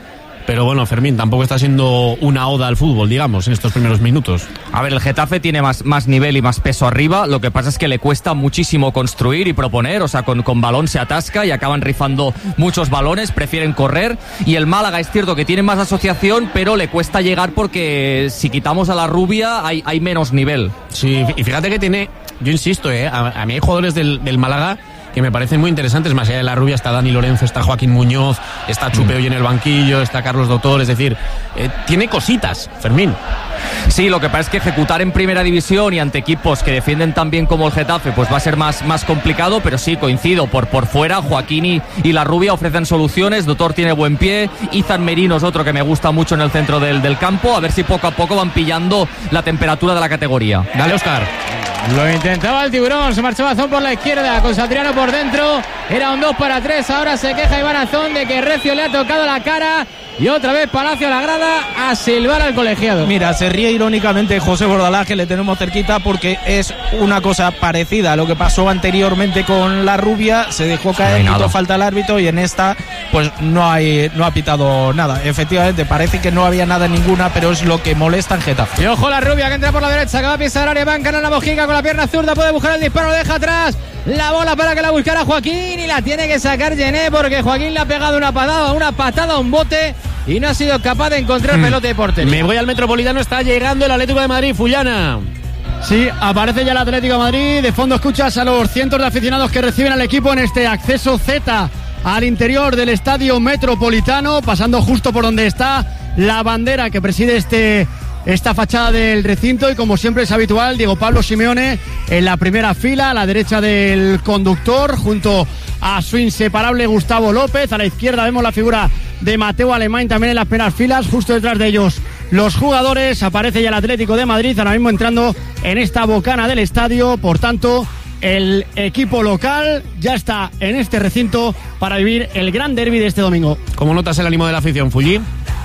pero bueno, Fermín, tampoco está siendo una oda al fútbol, digamos, en estos primeros minutos. A ver, el Getafe tiene más, más nivel y más peso arriba, lo que pasa es que le cuesta muchísimo construir y proponer, o sea, con, con balón se atasca y acaban rifando muchos balones, prefieren correr, y el Málaga es cierto que tiene más asociación, pero le cuesta llegar porque si quitamos a la rubia hay, hay menos nivel. Sí, y fíjate que tiene, yo insisto, eh, a, a mí hay jugadores del, del Málaga que me parecen muy interesantes. Más allá de la rubia está Dani Lorenzo, está Joaquín Muñoz, está Chupe hoy en el banquillo, está Carlos Doctor, es decir, eh, tiene cositas, Fermín. Sí, lo que pasa es que ejecutar en primera división y ante equipos que defienden tan bien como el Getafe pues va a ser más, más complicado, pero sí, coincido, por, por fuera Joaquín y, y la rubia ofrecen soluciones. Doctor tiene buen pie, Izan Merino es otro que me gusta mucho en el centro del, del campo, a ver si poco a poco van pillando la temperatura de la categoría. Dale, Óscar. Lo intentaba el Tiburón, se marchaba Azón por la izquierda, con Satriano por dentro, era un dos para tres, ahora se queja Iván Azón de que Recio le ha tocado la cara y otra vez Palacio a la grada a silbar al colegiado. Mira, se ríe irónicamente José Bordalás, que le tenemos cerquita, porque es una cosa parecida a lo que pasó anteriormente con la rubia, se dejó caer, no quitó falta al árbitro y en esta pues no hay no ha pitado nada. Efectivamente, parece que no había nada ninguna, pero es lo que molesta en Getafe. Y ojo la rubia que entra por la derecha, que va a pisar área, va a encarar la Mojica con la pierna zurda, puede buscar el disparo, lo deja atrás, la bola para que la buscara Joaquín y la tiene que sacar Gené porque Joaquín le ha pegado una patada, una patada a un bote y no ha sido capaz de encontrar mm. pelote de portería. Me voy al Metropolitano, está llegando el Atlético de Madrid, Fullana. Sí, aparece ya el Atlético de Madrid, de fondo escuchas a los cientos de aficionados que reciben al equipo en este acceso Z al interior del Estadio Metropolitano, pasando justo por donde está la bandera que preside este esta fachada del recinto y como siempre es habitual, Diego Pablo Simeone en la primera fila, a la derecha del conductor, junto a su inseparable Gustavo López. A la izquierda vemos la figura de Mateo Alemán también en las primeras filas, justo detrás de ellos los jugadores. Aparece ya el Atlético de Madrid, ahora mismo entrando en esta bocana del estadio, por tanto el equipo local ya está en este recinto para vivir el gran derbi de este domingo. ¿Cómo notas el ánimo de la afición, Fulli?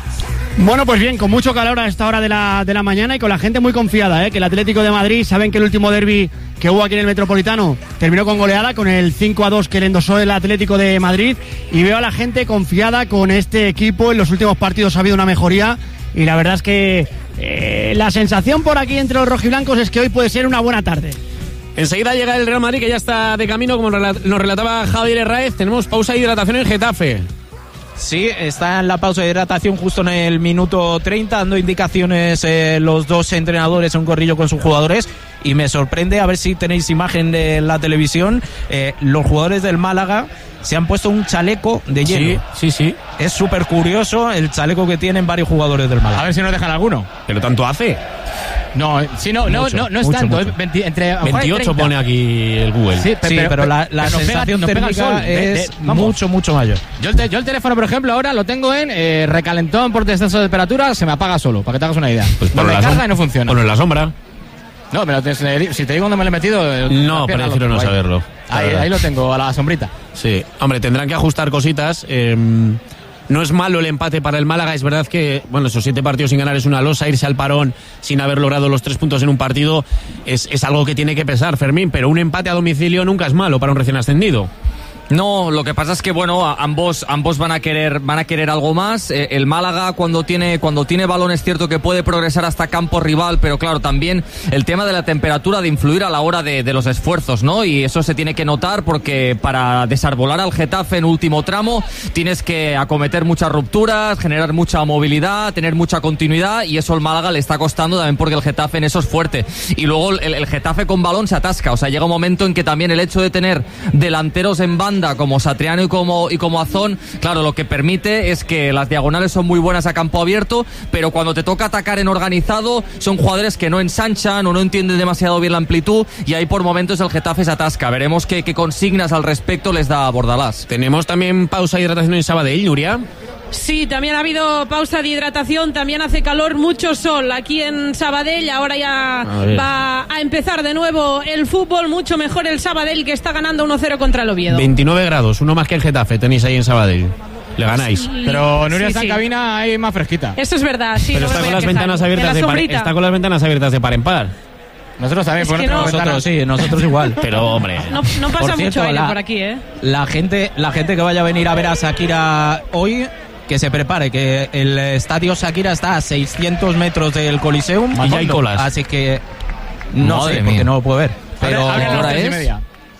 Bueno, pues bien, con mucho calor a esta hora de la, de la mañana y con la gente muy confiada, ¿eh? Que el Atlético de Madrid, saben que el último derbi que hubo aquí en el Metropolitano terminó con goleada, con el cinco a dos que le endosó el Atlético de Madrid, y veo a la gente confiada con este equipo. En los últimos partidos ha habido una mejoría y la verdad es que eh, la sensación por aquí entre los rojiblancos es que hoy puede ser una buena tarde. Enseguida llega el Real Madrid, que ya está de camino, como nos relataba Javier Herráez. Tenemos pausa de hidratación en Getafe. Sí, está en la pausa de hidratación justo en el minuto treinta, dando indicaciones eh, los dos entrenadores, un corrillo con sus jugadores, y me sorprende, a ver si tenéis imagen de la televisión, eh, los jugadores del Málaga se han puesto un chaleco de hielo. Sí, sí, sí. Es súper curioso el chaleco que tienen varios jugadores del Málaga. A ver si nos dejan alguno. Pero tanto hace. No, sí, no, mucho, no, no, no es mucho, tanto. mucho. Es veinte, entre veintiocho pone aquí el Google. Sí, pero, sí, pero, pero la, la sensación pega, térmica pega es de, de, mucho, mucho mayor. Yo el, te, yo el teléfono, por ejemplo, ahora lo tengo en eh, recalentón por descenso de temperatura, se me apaga solo, para que te hagas una idea. Pues no me carga y no funciona. Ponlo en la sombra. No, pero te, si te digo dónde me lo he metido... No, prefiero no saberlo. Ahí, ahí lo tengo, a la sombrita. Sí, hombre, tendrán que ajustar cositas. Eh, no es malo el empate para el Málaga. Es verdad que, bueno, esos siete partidos sin ganar es una losa. Irse al parón sin haber logrado los tres puntos en un partido es, es algo que tiene que pesar, Fermín. Pero un empate a domicilio nunca es malo para un recién ascendido. No, lo que pasa es que bueno, ambos ambos van a querer van a querer algo más. Eh, el Málaga cuando tiene cuando tiene balón es cierto que puede progresar hasta campo rival, pero claro, también el tema de la temperatura de influir a la hora de, de los esfuerzos, ¿no? Y eso se tiene que notar porque para desarbolar al Getafe en último tramo tienes que acometer muchas rupturas, generar mucha movilidad, tener mucha continuidad, y eso al Málaga le está costando también porque el Getafe en eso es fuerte. Y luego el, el Getafe con balón se atasca, o sea, llega un momento en que también el hecho de tener delanteros en banda como Satriano y como, y como Azón, claro, lo que permite es que las diagonales son muy buenas a campo abierto, pero cuando te toca atacar en organizado son jugadores que no ensanchan o no entienden demasiado bien la amplitud, y ahí por momentos el Getafe se atasca. Veremos qué, qué consignas al respecto les da Bordalás. Tenemos también pausa de hidratación en Sabadell, Nuria. Sí, también ha habido pausa de hidratación, también hace calor, mucho sol aquí en Sabadell. Ahora ya a va a empezar de nuevo el fútbol, mucho mejor el Sabadell, que está ganando uno cero contra el Oviedo. veintinueve grados, uno más que el Getafe tenéis ahí en Sabadell. Le ganáis. Sí, pero Nuria, sí, está sí. en cabina ahí más fresquita. Eso es verdad, sí. Pero no está, me con voy a las quejar. ventanas abiertas de par, está con las ventanas abiertas de par en par. Nosotros también, es por que no no. Nosotros sí, nosotros igual. Pero hombre, No, no pasa por cierto, mucho aire la, por aquí, ¿eh? La gente, la gente que vaya a venir a ver a Shakira hoy que se prepare, que el estadio Shakira está a seiscientos metros del Coliseum y ya hay colas. Así que no Madre sé, mía. porque no lo puedo ver. Pero Abre- abre a las ¿ahora tres y es? media.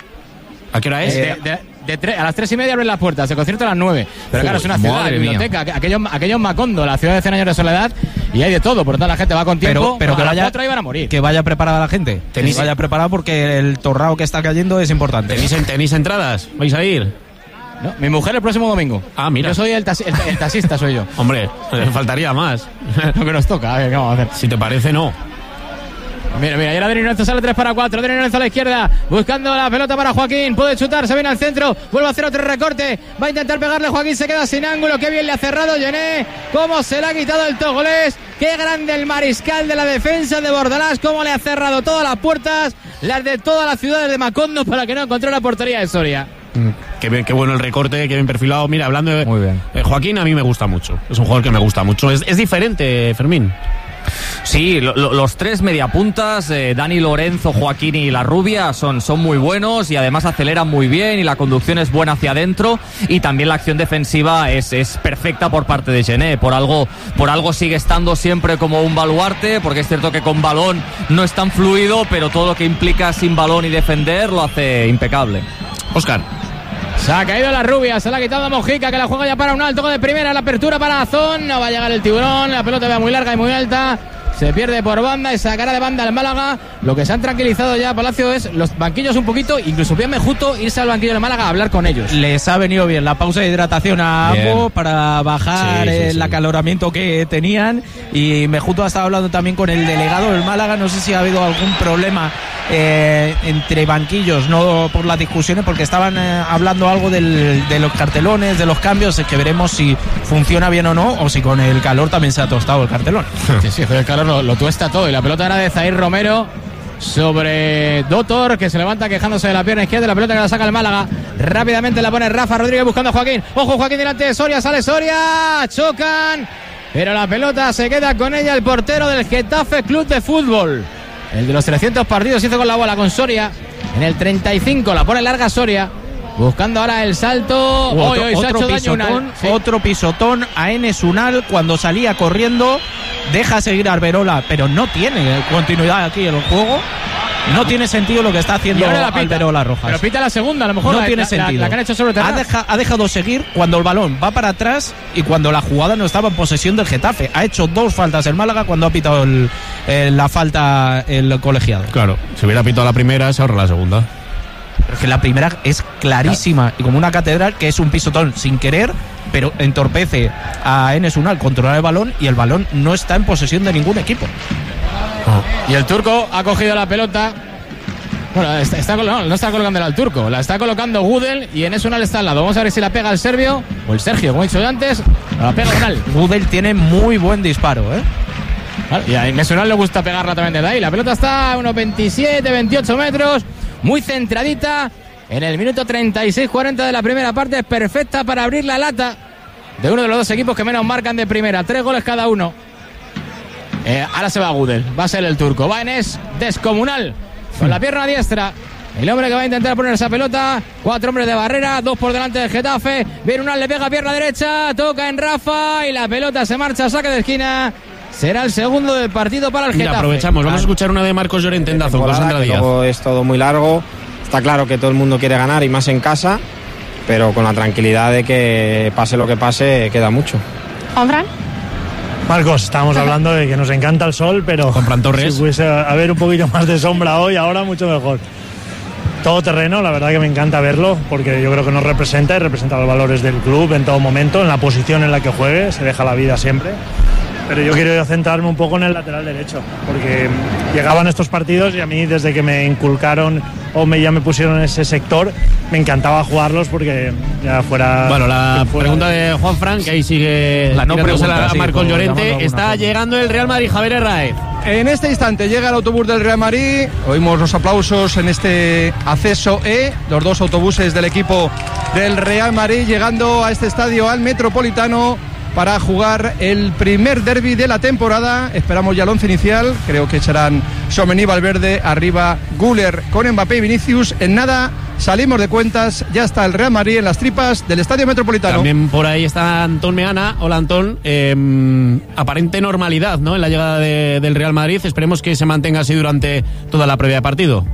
¿A qué hora es? De- de- de tre- a las tres y media abren las puertas, el concierto a las nueve. Pero claro, es una ciudad, madre hay mía. biblioteca, aquello, aquello es Macondo, la ciudad de cien años de soledad, y hay de todo, por lo tanto la gente va con tiempo, pero, pero a que las vaya cuatro iban a morir. que vaya preparada la gente. Tenéis- Que vaya preparada porque el torrao que está cayendo es importante. ¿Tenéis, ¿Tenéis entradas? ¿Vais a ir? ¿No? Mi mujer el próximo domingo. Ah, mira. Yo soy el, taxi- el, el taxista, soy yo. Hombre, eh, faltaría más. Lo que nos toca, a ver, ¿qué vamos a hacer? Si te parece, no. Mira, mira, y ahora Adrián Lorenzo sale tres para cuatro. Adrián Lorenzo a la izquierda, buscando la pelota para Joaquín. Puede chutar, se viene al centro, vuelve a hacer otro recorte. Va a intentar pegarle Joaquín, se queda sin ángulo. Qué bien le ha cerrado Gené. Cómo se le ha quitado el togolés. Qué grande el mariscal de la defensa de Bordalás. Cómo le ha cerrado todas las puertas, las de todas las ciudades de Macondo, para que no encontrara la portería de Soria. Qué, bien, qué bueno el recorte, qué bien perfilado. Mira, hablando de Muy bien. eh, Joaquín, a mí me gusta mucho. Es un jugador que me gusta mucho. Es, es diferente, Fermín. Sí, lo, lo, los tres mediapuntas, eh, Dani Lorenzo, Joaquín y La Rubia, son, son muy buenos y además aceleran muy bien y la conducción es buena hacia adentro y también la acción defensiva es, es perfecta por parte de Gené. Por algo, por algo sigue estando siempre como un baluarte, porque es cierto que con balón no es tan fluido, pero todo lo que implica sin balón y defender lo hace impecable. Óscar. Se ha caído La Rubia, se la ha quitado a Mojica, que la juega ya para un alto de primera, la apertura para Azón, no va a llegar el Tiburón, la pelota va muy larga y muy alta, se pierde por banda y sacará de banda el Málaga. Lo que se han tranquilizado ya Palacio es los banquillos un poquito, incluso bien Mejuto irse al banquillo del Málaga a hablar con ellos. Les ha venido bien la pausa de hidratación a Bien. ambos para bajar Sí, sí, el sí. acaloramiento que tenían, y Mejuto ha estado hablando también con el delegado del Málaga. No sé si ha habido algún problema eh, entre banquillos, no por las discusiones, porque estaban eh, hablando algo del, de los cartelones, de los cambios, es que veremos si funciona bien o no, o si con el calor también se ha tostado el cartelón. Sí, sí, el calor lo, lo tuesta todo y la pelota era de Zair Romero sobre Dotor, que se levanta quejándose de la pierna izquierda. La pelota que la saca el Málaga, rápidamente la pone Rafa Rodríguez buscando a Joaquín. Ojo, Joaquín delante de Soria, sale Soria, chocan, pero la pelota se queda con ella el portero del Getafe Club de Fútbol. El de los trescientos partidos hizo con la bola con Soria. En el treinta y cinco la pone larga Soria, buscando ahora el salto. Otro, Hoy, hoy se ha otro hecho daño pisotón, Unal. Sí. otro pisotón a Enes Unal cuando salía corriendo. Deja seguir a Arberola, pero no tiene continuidad aquí en el juego. No tiene sentido lo que está Y haciendo ahora la pita. Alberola Rojas. Pero pita la segunda, a lo mejor No la, tiene la- sentido. La, la que han hecho sobre ha, Terraz. deja- ha dejado seguir cuando el balón va para atrás y cuando la jugada no estaba en posesión del Getafe. Ha hecho dos faltas el Málaga cuando ha pitado el- eh, la falta el colegiado. Claro, si hubiera pitado la primera, se ahorra la segunda. Pero es que la primera es clarísima y como una catedral, que es un pisotón sin querer, pero entorpece a Enes Unal controlar el balón y el balón no está en posesión de ningún equipo. Y el turco ha cogido la pelota. Bueno, está, está, no, no está colocándola al turco, la está colocando Gudel y en eso Unal está al lado. Vamos a ver si la pega el serbio o el Sergio, como he dicho yo antes. La pega Unal. Gudel tiene muy buen disparo, ¿eh? Vale, y a Inés Unal le gusta pegarla también desde ahí. La pelota está a unos veintisiete, veintiocho metros, muy centradita. En el minuto treinta y seis cuarenta de la primera parte, es perfecta para abrir la lata de uno de los dos equipos que menos marcan de primera. Tres goles cada uno. Eh, ahora se va Gudel, va a ser el turco. Va Enes, descomunal, con la pierna diestra. El hombre que va a intentar poner esa pelota. Cuatro hombres de barrera, dos por delante del Getafe. Viene Unal, le pega pierna derecha, toca en Rafa y la pelota se marcha a saque de esquina. Será el segundo del partido para el Getafe. Mira, aprovechamos, vamos a escuchar una de Marcos Llorente en Dazón con Sandra que Díaz. luego es todo muy largo. Está claro que todo el mundo quiere ganar y más en casa, pero con la tranquilidad de que pase lo que pase, queda mucho. Juanfran. Marcos, estábamos hablando de que nos encanta el sol, pero Compran Torres. si pudiese haber un poquito más de sombra hoy, ahora mucho mejor. Todo terreno, la verdad que me encanta verlo, porque yo creo que nos representa y representa los valores del club en todo momento, en la posición en la que juegue, se deja la vida siempre. Pero yo quiero centrarme un poco en el lateral derecho, porque llegaban estos partidos y a mí desde que me inculcaron o me, ya me pusieron en ese sector, me encantaba jugarlos porque ya fuera... Bueno, la fuera pregunta de Juan Fran, que ahí sigue La no tirándose pregunta, a sí, Marcos por llamarlo de Llorente. alguna Está forma. llegando el Real Madrid, Javier Herráez. En este instante llega el autobús del Real Madrid, oímos los aplausos en este acceso E, los dos autobuses del equipo del Real Madrid llegando a este estadio al Metropolitano para jugar el primer derbi de la temporada. Esperamos ya el once inicial, creo que echarán Tchouaméni, Valverde, arriba Güler con Mbappé y Vinicius. En nada salimos de cuentas, ya está el Real Madrid en las tripas del Estadio Metropolitano. También por ahí está Antón Meana. Hola, Antón. Eh, aparente normalidad, ¿no?, en la llegada de, del Real Madrid. Esperemos que se mantenga así durante toda la previa de partido.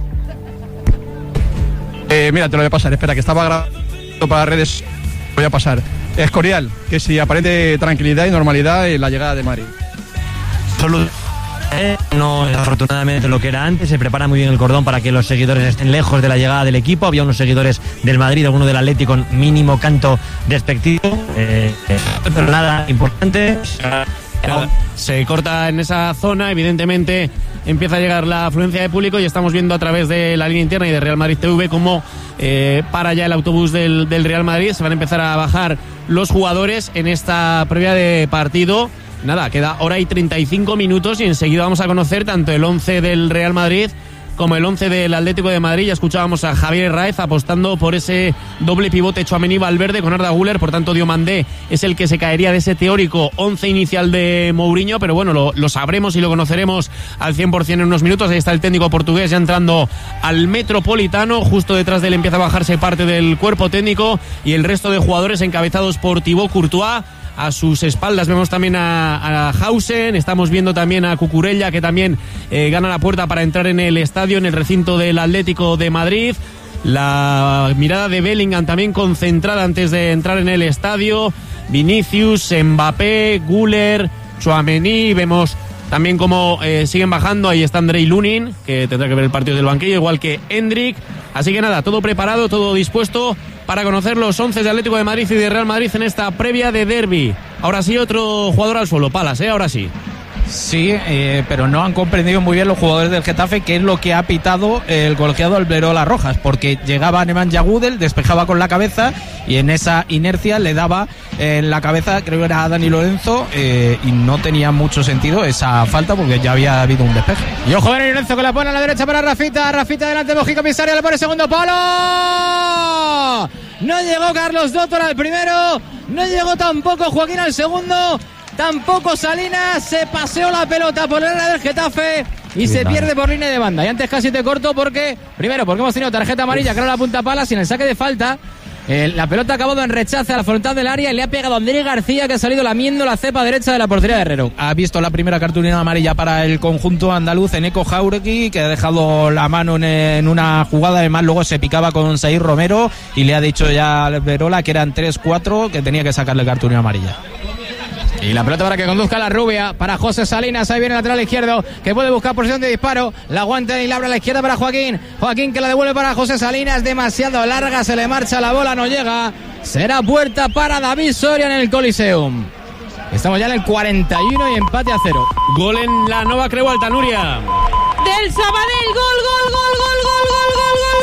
Eh, mira, te lo voy a pasar, espera, que estaba grabando para redes. Voy a pasar. Escorial, que si aparente tranquilidad y normalidad en la llegada de Madrid. Solo no es afortunadamente lo que era antes. Se prepara muy bien el cordón para que los seguidores estén lejos de la llegada del equipo. Había unos seguidores del Madrid, alguno del Atlético con mínimo canto despectivo, eh, pero nada importante. Claro, se corta en esa zona, evidentemente empieza a llegar la afluencia de público y estamos viendo a través de la línea interna y de Real Madrid T V cómo eh, para ya el autobús del, del Real Madrid. Se van a empezar a bajar los jugadores en esta previa de partido. Nada, queda hora y treinta y cinco minutos y enseguida vamos a conocer tanto el once del Real Madrid como el once del Atlético de Madrid. Ya escuchábamos a Javier Herráez apostando por ese doble pivote Tchouaméni-Valverde con Arda Güler. Por tanto, Diomandé es el que se caería de ese teórico once inicial de Mourinho, pero bueno, lo, lo sabremos y lo conoceremos al cien por ciento en unos minutos. Ahí está el técnico portugués ya entrando al Metropolitano. Justo detrás de él empieza a bajarse parte del cuerpo técnico y el resto de jugadores encabezados por Thibaut Courtois. A sus espaldas vemos también a, a Hausen, estamos viendo también a Cucurella, que también eh, gana la puerta para entrar en el estadio, en el recinto del Atlético de Madrid. La mirada de Bellingham también concentrada antes de entrar en el estadio. Vinicius, Mbappé, Güler, Tchouaméni, vemos también cómo eh, siguen bajando. Ahí está Andrei Lunin, que tendrá que ver el partido del banquillo, igual que Endrick. Así que nada, todo preparado, todo dispuesto para conocer los once de Atlético de Madrid y de Real Madrid en esta previa de derbi. Ahora sí, otro jugador al suelo, Palas, ¿eh? Ahora sí. Sí, eh, pero no han comprendido muy bien los jugadores del Getafe qué es lo que ha pitado el colegiado Alberola Rojas, porque llegaba Nemanja Gudel, despejaba con la cabeza y en esa inercia le daba en la cabeza, creo que era a Dani Lorenzo, eh, y no tenía mucho sentido esa falta porque ya había habido un despeje. Y ojo, Dani Lorenzo que la pone a la derecha para Rafita, Rafita delante de Mojica Pisario, le pone segundo palo. No llegó Carlos Dottor al primero, no llegó tampoco Joaquín al segundo. Tampoco Salinas, se paseó la pelota por el área del Getafe y se pierde por línea de banda. Y antes casi te corto porque, primero, porque hemos tenido tarjeta amarilla, que era la punta Palas, y en el saque de falta, eh, la pelota ha acabado en rechace a la frontal del área y le ha pegado a Andrés García, que ha salido lamiendo la cepa derecha de la portería de Herrero. Ha visto la primera cartulina amarilla para el conjunto andaluz en Eco Jauregui, que ha dejado la mano en, en una jugada, además luego se picaba con Saír Romero y le ha dicho ya a Verola que eran tres cuatro, que tenía que sacarle cartulina amarilla. Y la pelota para que conduzca la rubia para José Salinas. Ahí viene el lateral izquierdo que puede buscar posición de disparo. La aguanta y la abre a la izquierda para Joaquín. Joaquín que la devuelve para José Salinas. Demasiado larga, se le marcha la bola, no llega. Será puerta para David Soria en el Coliseum. Estamos ya en el cuarenta y uno y empate a cero. Gol en la Nova Creu Alta, Nuria. Del Sabadell, gol, gol, gol, gol, gol, gol, gol, gol,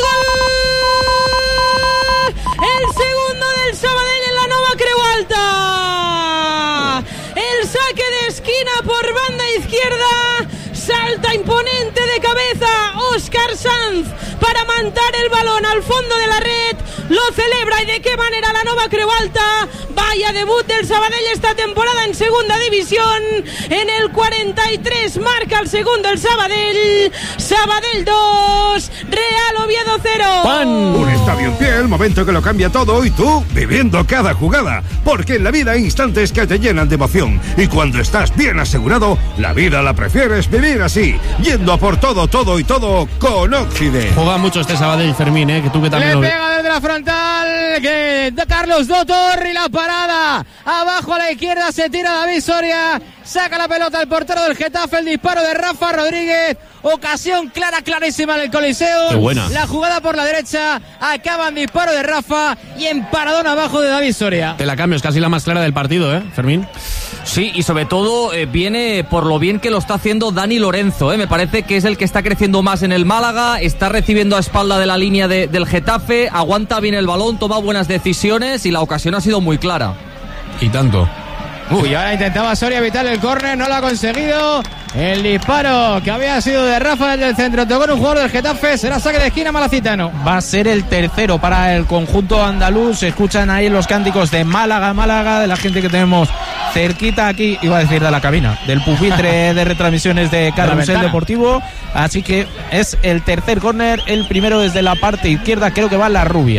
gol. El segundo del Sabadell en la Nova Creu Alta. El saque de esquina por banda izquierda, salta imponente de cabeza Óscar Sanz para mandar el balón al fondo de la red, lo celebra y de qué manera la Nova Creu Alta. Vaya debut del Sabadell esta temporada en segunda división. En el cuarenta y tres marca el segundo el Sabadell. Sabadell dos, Real Oviedo cero. ¡Pan! Un estadio en pie, el momento que lo cambia todo y tú viviendo cada jugada. Porque en la vida hay instantes que te llenan de emoción. Y cuando estás bien asegurado, la vida la prefieres vivir así, yendo a por todo, todo y todo con Occident. Juega mucho este Sabadell, Fermín, ¿eh? Que tú que también le lo pega desde la frontal, que de Carlos Dottor y la parada. Abajo a la izquierda se tira David Soria. Saca la pelota el portero del Getafe, el disparo de Rafa Rodríguez. Ocasión clara, clarísima en el Coliseo. Qué buena. La jugada por la derecha, acaba en disparo de Rafa y en paradón abajo de David Soria. Te la cambio, es casi la más clara del partido, ¿eh, Fermín? Sí, y sobre todo eh, viene por lo bien que lo está haciendo Dani Lorenzo, ¿eh? Me parece que es el que está creciendo más en el Málaga, está recibiendo a espalda de la línea de, del Getafe, aguanta bien el balón, toma buenas decisiones y la ocasión ha sido muy clara. Y tanto. Uy, ahora intentaba Soria evitar el córner, no lo ha conseguido. El disparo que había sido de Rafa del centro, tocó un jugador del Getafe, será saque de esquina malacitano. Va a ser el tercero para el conjunto andaluz. Se escuchan ahí los cánticos de Málaga, Málaga, de la gente que tenemos cerquita aquí, iba a decir de la cabina, del pupitre de retransmisiones de Carrusel Deportivo. Así que es el tercer córner, el primero desde la parte izquierda, creo que va la Rubia.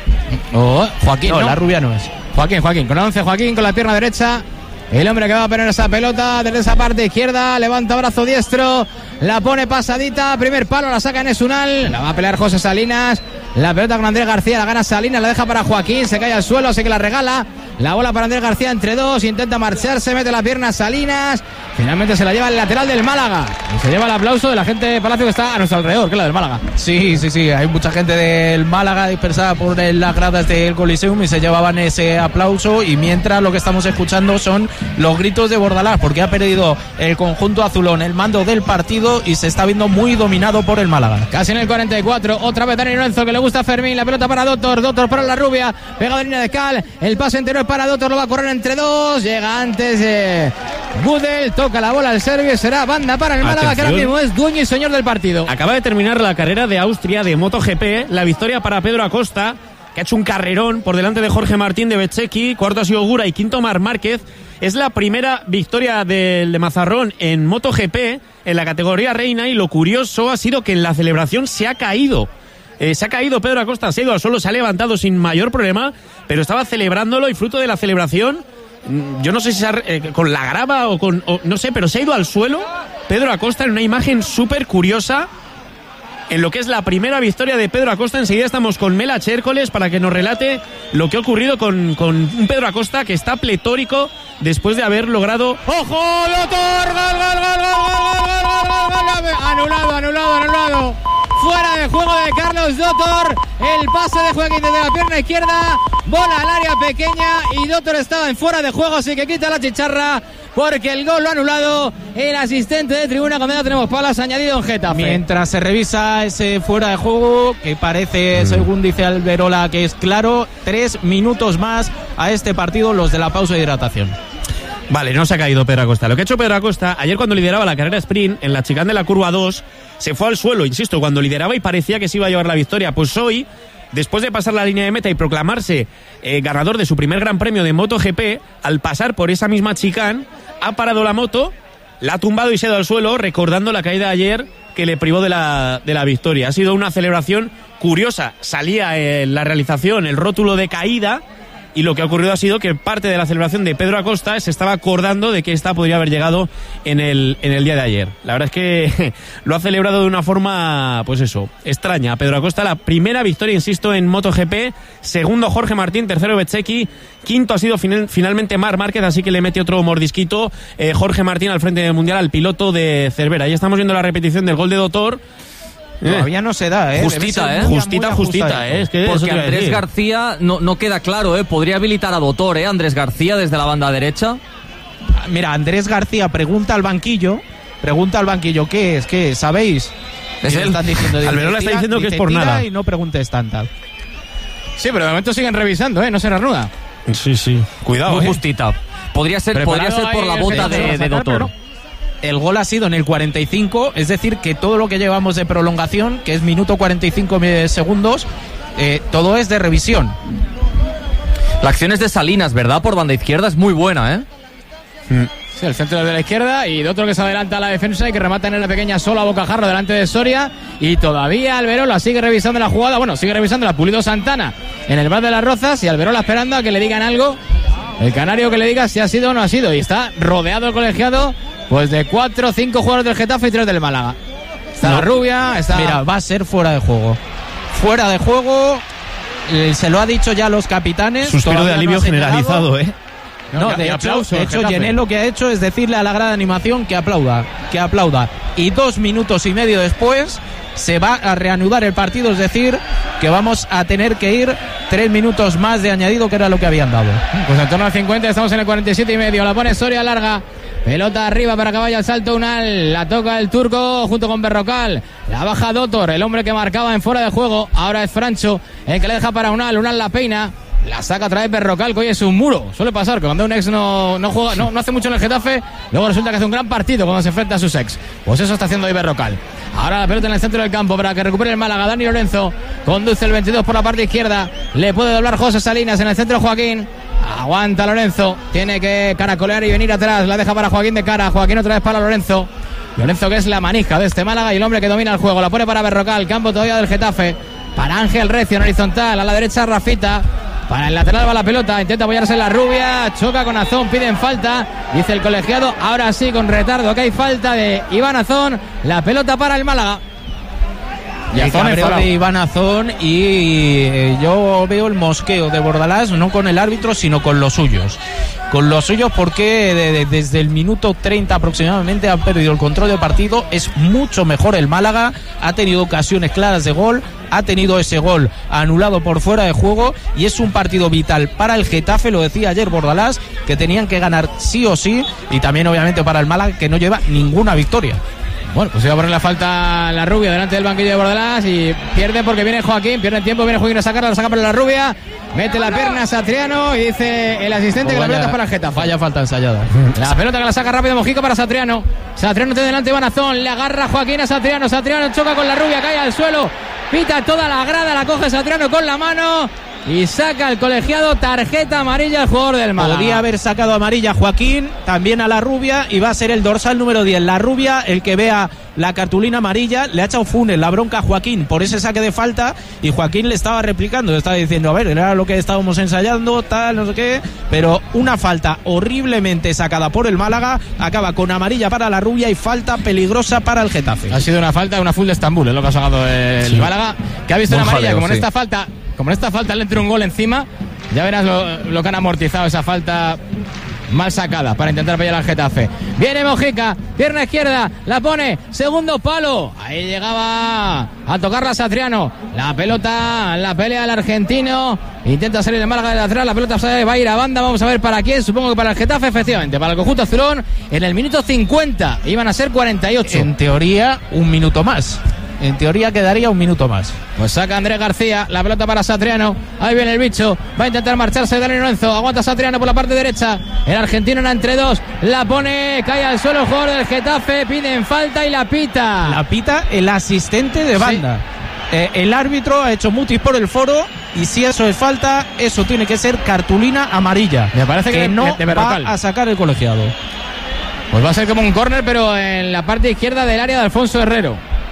Oh, Joaquín, no, no, la Rubia no es. Joaquín, Joaquín, con once Joaquín con la pierna derecha. El hombre que va a poner esa pelota desde esa parte izquierda, levanta brazo diestro, la pone pasadita, primer palo, la saca Enes Unal, la va a pelear José Salinas, la pelota con Andrés García, la gana Salinas, la deja para Joaquín, se cae al suelo, así que la regala, la bola para Andrés García entre dos, intenta marcharse, mete la pierna Salinas, finalmente se la lleva el lateral del Málaga, y se lleva el aplauso de la gente de Palacio que está a nuestro alrededor, que es la del Málaga. Sí, sí, sí, hay mucha gente del Málaga dispersada por las gradas del Coliseum y se llevaban ese aplauso, y mientras lo que estamos escuchando son los gritos de Bordalás, porque ha perdido el conjunto azulón el mando del partido y se está viendo muy dominado por el Málaga. Casi en el cuarenta y cuatro, otra vez Dani Lorenzo, que le gusta a Fermín, la pelota para Dotor, Dotor para la Rubia, pega de línea de cal, el pase entero es para Dotor, lo va a correr entre dos, llega antes eh, Gudel, toca la bola al serbio, será banda para el Málaga. Atención, que ahora mismo es dueño y señor del partido. Acaba de terminar la carrera de Austria de MotoGP, la victoria para Pedro Acosta, que ha hecho un carrerón por delante de Jorge Martín de Bececchi, cuarto ha sido Gura y quinto Marc Márquez. Es la primera victoria del de Mazarrón en MotoGP en la categoría reina, y lo curioso ha sido que en la celebración se ha caído. Eh, se ha caído Pedro Acosta, se ha ido al suelo, se ha levantado sin mayor problema, pero estaba celebrándolo, y fruto de la celebración, yo no sé si se ha, eh, con la grava o con... O, no sé, pero se ha ido al suelo Pedro Acosta en una imagen súper curiosa en lo que es la primera victoria de Pedro Acosta. Enseguida estamos con Mela Chércoles para que nos relate lo que ha ocurrido con, con un Pedro Acosta que está pletórico después de haber logrado... ¡Ojo, Dotor! ¡Gol, gol, gol, gol, gol, gol, gol, gol! Anulado, anulado, anulado. Fuera de juego de Carlos Dotor. El pase de Joaquín desde la pierna izquierda. Bola al área pequeña y Dotor estaba en fuera de juego, así que quita la chicharra porque el gol lo ha anulado el asistente de tribuna. Cuando ya tenemos palas añadido en Getafe. Mientras se revisa ese fuera de juego, que parece, mm. según dice Alberola, que es claro, tres minutos más a este partido, los de la pausa de hidratación. Vale, no se ha caído Pedro Acosta. Lo que ha hecho Pedro Acosta, ayer cuando lideraba la carrera sprint, en la chicane de la curva dos, se fue al suelo, insisto, cuando lideraba y parecía que se iba a llevar la victoria. Pues hoy, después de pasar la línea de meta y proclamarse eh, ganador de su primer gran premio de MotoGP, al pasar por esa misma chicane, ha parado la moto, la ha tumbado y se ha ido al suelo, recordando la caída de ayer que le privó de la, de la victoria. Ha sido una celebración curiosa. Salía en la realización el rótulo de caída, y lo que ha ocurrido ha sido que parte de la celebración de Pedro Acosta se estaba acordando de que esta podría haber llegado en el, en el día de ayer. La verdad es que lo ha celebrado de una forma, pues eso, extraña. Pedro Acosta, la primera victoria, insisto, en MotoGP. Segundo Jorge Martín, tercero Bececchi, quinto ha sido final, finalmente Marc Márquez, así que le mete otro mordisquito eh, Jorge Martín al frente del Mundial al piloto de Cervera. Ahí estamos viendo la repetición del gol de Dotor. Todavía no se da, ¿eh? Justita, ¿eh? Muy, justita, muy justita, ¿eh? Es que porque Andrés García no, no queda claro, ¿eh? Podría habilitar a Dotor, ¿eh? Andrés García desde la banda derecha. Mira, Andrés García pregunta al banquillo, pregunta al banquillo, ¿qué es? ¿Qué es? ¿Sabéis? Es él. Están diciendo, Alberola está diciendo que es por nada. Y no preguntes tanta. Sí, pero de momento siguen revisando, ¿eh? No se reanuda. Sí, sí. Cuidado, muy ¿eh? justita. Podría ser, podría ser por la bota de, de Dotor. El gol ha sido en el cuarenta y cinco, es decir, que todo lo que llevamos de prolongación, que es minuto cuarenta y cinco segundos, eh, todo es de revisión. La acción es de Salinas, ¿verdad? Por banda izquierda, es muy buena, ¿eh? Mm. Sí, el centro de la izquierda y de otro que se adelanta a la defensa y que remata en la pequeña sola bocajarro delante de Soria, y todavía Alberola sigue revisando la jugada, bueno, sigue revisando la Pulido Santana en el bar de las Rozas, y Alberola esperando a que le digan algo, el canario que le diga si ha sido o no ha sido, y está rodeado el colegiado pues de cuatro o cinco jugadores del Getafe y tres del Málaga. Está no. la Rubia, está... Mira, va a ser fuera de juego. Fuera de juego, eh, se lo ha dicho ya los capitanes. Suspiro de alivio no generalizado, ¿eh? No, no, de hecho, de hecho Gené lo que ha hecho es decirle a la grada de animación que aplauda, que aplauda. Y dos minutos y medio después se va a reanudar el partido, es decir, que vamos a tener que ir tres minutos más de añadido, que era lo que habían dado. Pues en torno al cincuenta, estamos en el cuarenta y siete y medio, la pone Soria larga. Pelota arriba para que vaya al salto Unal, la toca el turco junto con Berrocal, la baja Dotor, el hombre que marcaba en fuera de juego, ahora es Francho el que le deja para Unal, Unal la peina, La saca otra vez Berrocal, que hoy es un muro. Suele pasar que cuando un ex no, no juega, no, no hace mucho en el Getafe, luego resulta que hace un gran partido cuando se enfrenta a sus ex. Pues eso está haciendo hoy Berrocal. Ahora la pelota en el centro del campo para que recupere el Málaga. Dani Lorenzo conduce el veintidós por la parte izquierda. Le puede doblar José Salinas en el centro Joaquín. Aguanta Lorenzo. Tiene que caracolear y venir atrás. La deja para Joaquín de cara. Joaquín otra vez para Lorenzo. Lorenzo, que es la manija de este Málaga y el hombre que domina el juego. La pone para Berrocal. Campo todavía del Getafe. Para Ángel Recio en horizontal. A la derecha Rafita. Para el lateral va la pelota, intenta apoyarse en la rubia, choca con Azón, piden falta, dice el colegiado, ahora sí con retardo que hay falta de Iván Azón, la pelota para el Málaga. Y el cabreo de Iván Azón y eh, yo veo el mosqueo de Bordalás no con el árbitro sino con los suyos. Con los suyos porque de, de, desde el minuto treinta aproximadamente han perdido el control del partido. Es mucho mejor el Málaga, ha tenido ocasiones claras de gol, ha tenido ese gol anulado por fuera de juego y es un partido vital para el Getafe, lo decía ayer Bordalás, que tenían que ganar sí o sí, y también obviamente para el Málaga, que no lleva ninguna victoria. Bueno, pues iba a poner la falta la rubia delante del banquillo de Bordalás y pierde porque viene Joaquín, pierde el tiempo, viene Joaquín a sacarla, la saca para la rubia, mete la pierna a Satriano y dice el asistente oh, que vaya, la pelota es para el Getafe. Vaya falta ensayada. La pelota que la saca rápido Mojica para Satriano. Satriano tiene delante Iván Azón, le agarra Joaquín a Satriano, Satriano choca con la rubia, cae al suelo, pita toda la grada, la coge Satriano con la mano y saca el colegiado tarjeta amarilla al jugador del Málaga. Podría haber sacado amarilla a Joaquín, también a la rubia, y va a ser el dorsal número diez. La rubia, el que vea la cartulina amarilla, le ha echado Funes la bronca a Joaquín por ese saque de falta, y Joaquín le estaba replicando, le estaba diciendo, a ver, era lo que estábamos ensayando, tal, no sé qué, pero una falta horriblemente sacada por el Málaga, acaba con amarilla para la rubia y falta peligrosa para el Getafe. Ha sido una falta, una full de Estambul, es lo que ha sacado el sí. Málaga, que ha visto Buen una amarilla, jaleo, como en sí. esta falta... Como en esta falta le entra un gol encima, ya verás lo, lo que han amortizado esa falta mal sacada para intentar pillar al Getafe. Viene Mojica, pierna izquierda, la pone, segundo palo. Ahí llegaba a tocarla Satriano. La pelota, la pelea del argentino. Intenta salir de Málaga de atrás, la pelota va a ir a banda. Vamos a ver para quién, supongo que para el Getafe, efectivamente. Para el conjunto azulón, en el minuto cincuenta, iban a ser cuarenta y ocho. En teoría, un minuto más. En teoría quedaría un minuto más. Pues saca Andrés García, la pelota para Satriano. Ahí viene el bicho, va a intentar marcharse Dani Lorenzo. Aguanta Satriano por la parte derecha. El argentino en entre dos, la pone, cae al suelo el jugador del Getafe. Piden falta y la pita. La pita el asistente de banda. Sí. Eh, el árbitro ha hecho mutis por el foro. Y si eso es falta, eso tiene que ser cartulina amarilla. Me parece que, que de, no de, de va a sacar el colegiado. Pues va a ser como un córner, pero en la parte izquierda del área de Alfonso Herrero.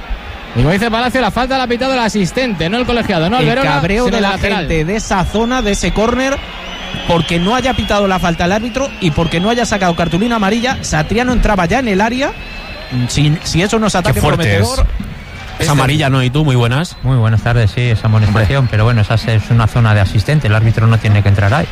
Y como dice Palacio, la falta la ha pitado el asistente, no el colegiado, no el, el Verona, cabreo de la lateral. Gente de esa zona, de ese córner, porque no haya pitado la falta el árbitro y porque no haya sacado cartulina amarilla. Satriano entraba ya en el área. Si, si eso no es ataque prometedor. Es, es amarilla, ¿no? ¿Y tú? Muy buenas. Muy buenas tardes, sí, esa amonestación, pero bueno, esa es una zona de asistente, el árbitro no tiene que entrar ahí.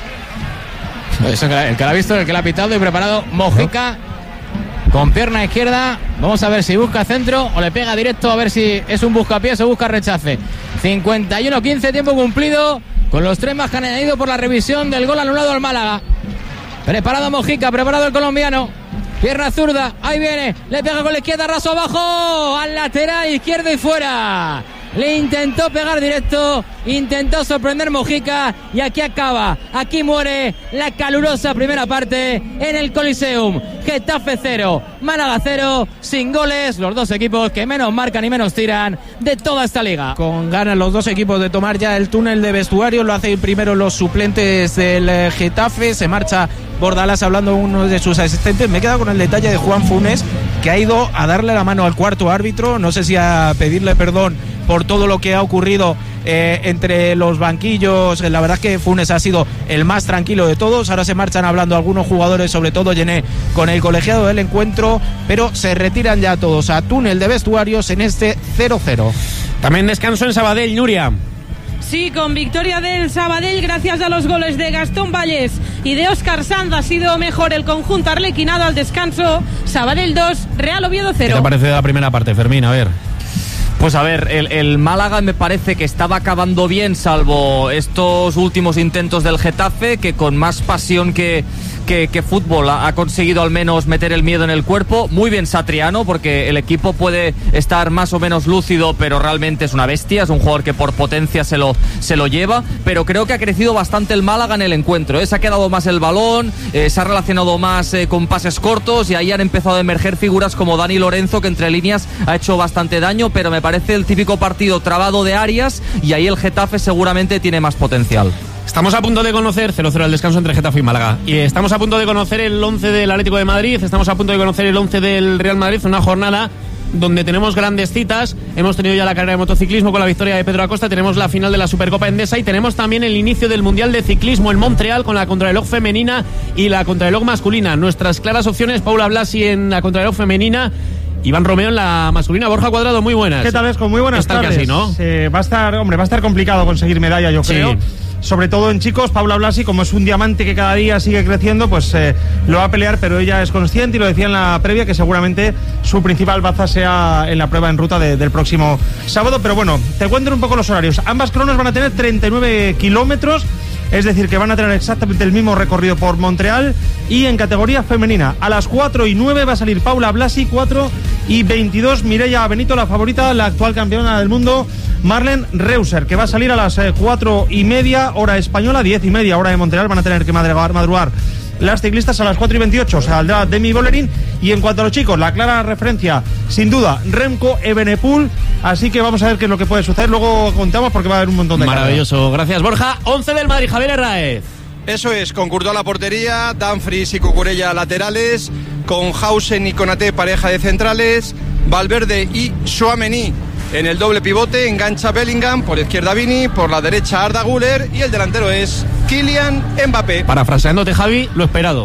Eso, el que la ha visto, el que la ha pitado y preparado, Mojica. Con pierna izquierda, vamos a ver si busca centro o le pega directo, a ver si es un buscapiés o busca rechace. cincuenta y uno quince, tiempo cumplido, con los tres más que han añadido por la revisión del gol anulado al Málaga. Preparado Mojica, preparado el colombiano. Pierna zurda, ahí viene, le pega con la izquierda, raso abajo, al lateral izquierdo y fuera. Le intentó pegar directo, intentó sorprender Mojica y aquí acaba, aquí muere la calurosa primera parte en el Coliseum. Getafe cero, Málaga cero, sin goles, los dos equipos que menos marcan y menos tiran de toda esta liga. Con ganas los dos equipos de tomar ya el túnel de vestuario, lo hacen primero los suplentes del Getafe, se marcha Bordalás hablando uno de sus asistentes. Me he quedado con el detalle de Juan Funes, que ha ido a darle la mano al cuarto árbitro, no sé si a pedirle perdón por todo lo que ha ocurrido eh, entre los banquillos. La verdad es que Funes ha sido el más tranquilo de todos. Ahora se marchan hablando algunos jugadores, sobre todo Llené, con el colegiado del encuentro, pero se retiran ya todos a túnel de vestuarios en este cero cero. También descanso en Sabadell, Nuria. Sí, con victoria del Sabadell gracias a los goles de Gastón Valles y de Óscar Sanz. Ha sido mejor el conjunto arlequinado al descanso. Sabadell dos, Real Oviedo cero. ¿Qué te parece de la primera parte, Fermín? A ver. Pues a ver, el, el Málaga me parece que estaba acabando bien, salvo estos últimos intentos del Getafe, que con más pasión que, que, que fútbol. Ha, ha conseguido al menos meter el miedo en el cuerpo. Muy bien Satriano, porque el equipo puede estar más o menos lúcido, pero realmente es una bestia, es un jugador que por potencia se lo, se lo lleva, pero creo que ha crecido bastante el Málaga en el encuentro, ¿eh? Se ha quedado más el balón, eh, se ha relacionado más eh, con pases cortos, y ahí han empezado a emerger figuras como Dani Lorenzo, que entre líneas ha hecho bastante daño, pero me parece el típico partido trabado de Arias, y ahí el Getafe seguramente tiene más potencial. Estamos a punto de conocer cero cero al descanso entre Getafe y Málaga. Y estamos a punto de conocer el once del Atlético de Madrid, estamos a punto de conocer el once del Real Madrid, una jornada donde tenemos grandes citas. Hemos tenido ya la carrera de motociclismo con la victoria de Pedro Acosta, tenemos la final de la Supercopa Endesa y tenemos también el inicio del Mundial de Ciclismo en Montreal con la contrarreloj femenina y la contrarreloj masculina. Nuestras claras opciones: Paula Blasi en la contrarreloj femenina, Iván Romeo en la masculina. Borja Cuadrado, muy buenas. ¿Qué tal, Esco? Muy buenas Está tardes. casi, ¿no? Eh, va a estar, hombre, va a estar complicado conseguir medalla, yo Sí. creo. Sobre todo en chicos. Paula Blasi, como es un diamante que cada día sigue creciendo, pues eh, lo va a pelear, pero ella es consciente, y lo decía en la previa, que seguramente su principal baza sea en la prueba en ruta de, del próximo sábado. Pero bueno, te cuento un poco los horarios. Ambas cronos van a tener treinta y nueve kilómetros, es decir, que van a tener exactamente el mismo recorrido por Montreal. Y en categoría femenina, a las cuatro y nueve va a salir Paula Blasi, cuatro y veintidós Mireia Benito, la favorita, la actual campeona del mundo, Marlen Reuser, que va a salir a las cuatro y media hora española, diez y media hora de Montreal. Van a tener que madrugar, madrugar las ciclistas. A las cuatro y veintiocho saldrá Demi Bollerin. Y en cuanto a los chicos, la clara referencia, sin duda, Remco Evenepoel. Así que vamos a ver qué es lo que puede suceder. Luego contamos, porque va a haber un montón de Maravilloso, cargas. Gracias, Borja. once del Madrid, Javier Herráez. Eso es, con Courtois a la portería, Dumfries y Cucurella laterales, con Hausen y Konaté pareja de centrales, Valverde y Tchouaméni en el doble pivote, engancha Bellingham, por izquierda Vini, por la derecha Arda Güler, y el delantero es Kylian Mbappé. Parafraseándote, Javi, lo esperado.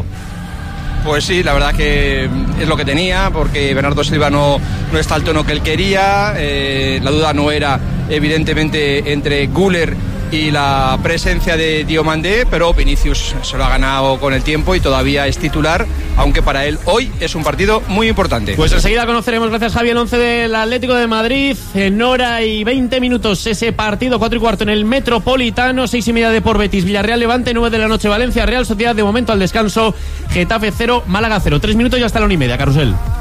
Pues sí, la verdad que es lo que tenía, porque Bernardo Silva no, no está al tono que él quería. Eh, la duda no era evidentemente entre Güler y la presencia de Diomandé, pero Vinicius se lo ha ganado con el tiempo y todavía es titular, aunque para él hoy es un partido muy importante. Pues enseguida conoceremos, gracias Javi, el once del Atlético de Madrid. En hora y veinte minutos ese partido, cuatro y cuarto en el Metropolitano, seis y media de por Betis, Villarreal Levante, nueve de la noche Valencia Real Sociedad. De momento al descanso, Getafe cero, Málaga cero. Tres minutos y hasta la una y media, Carrusel.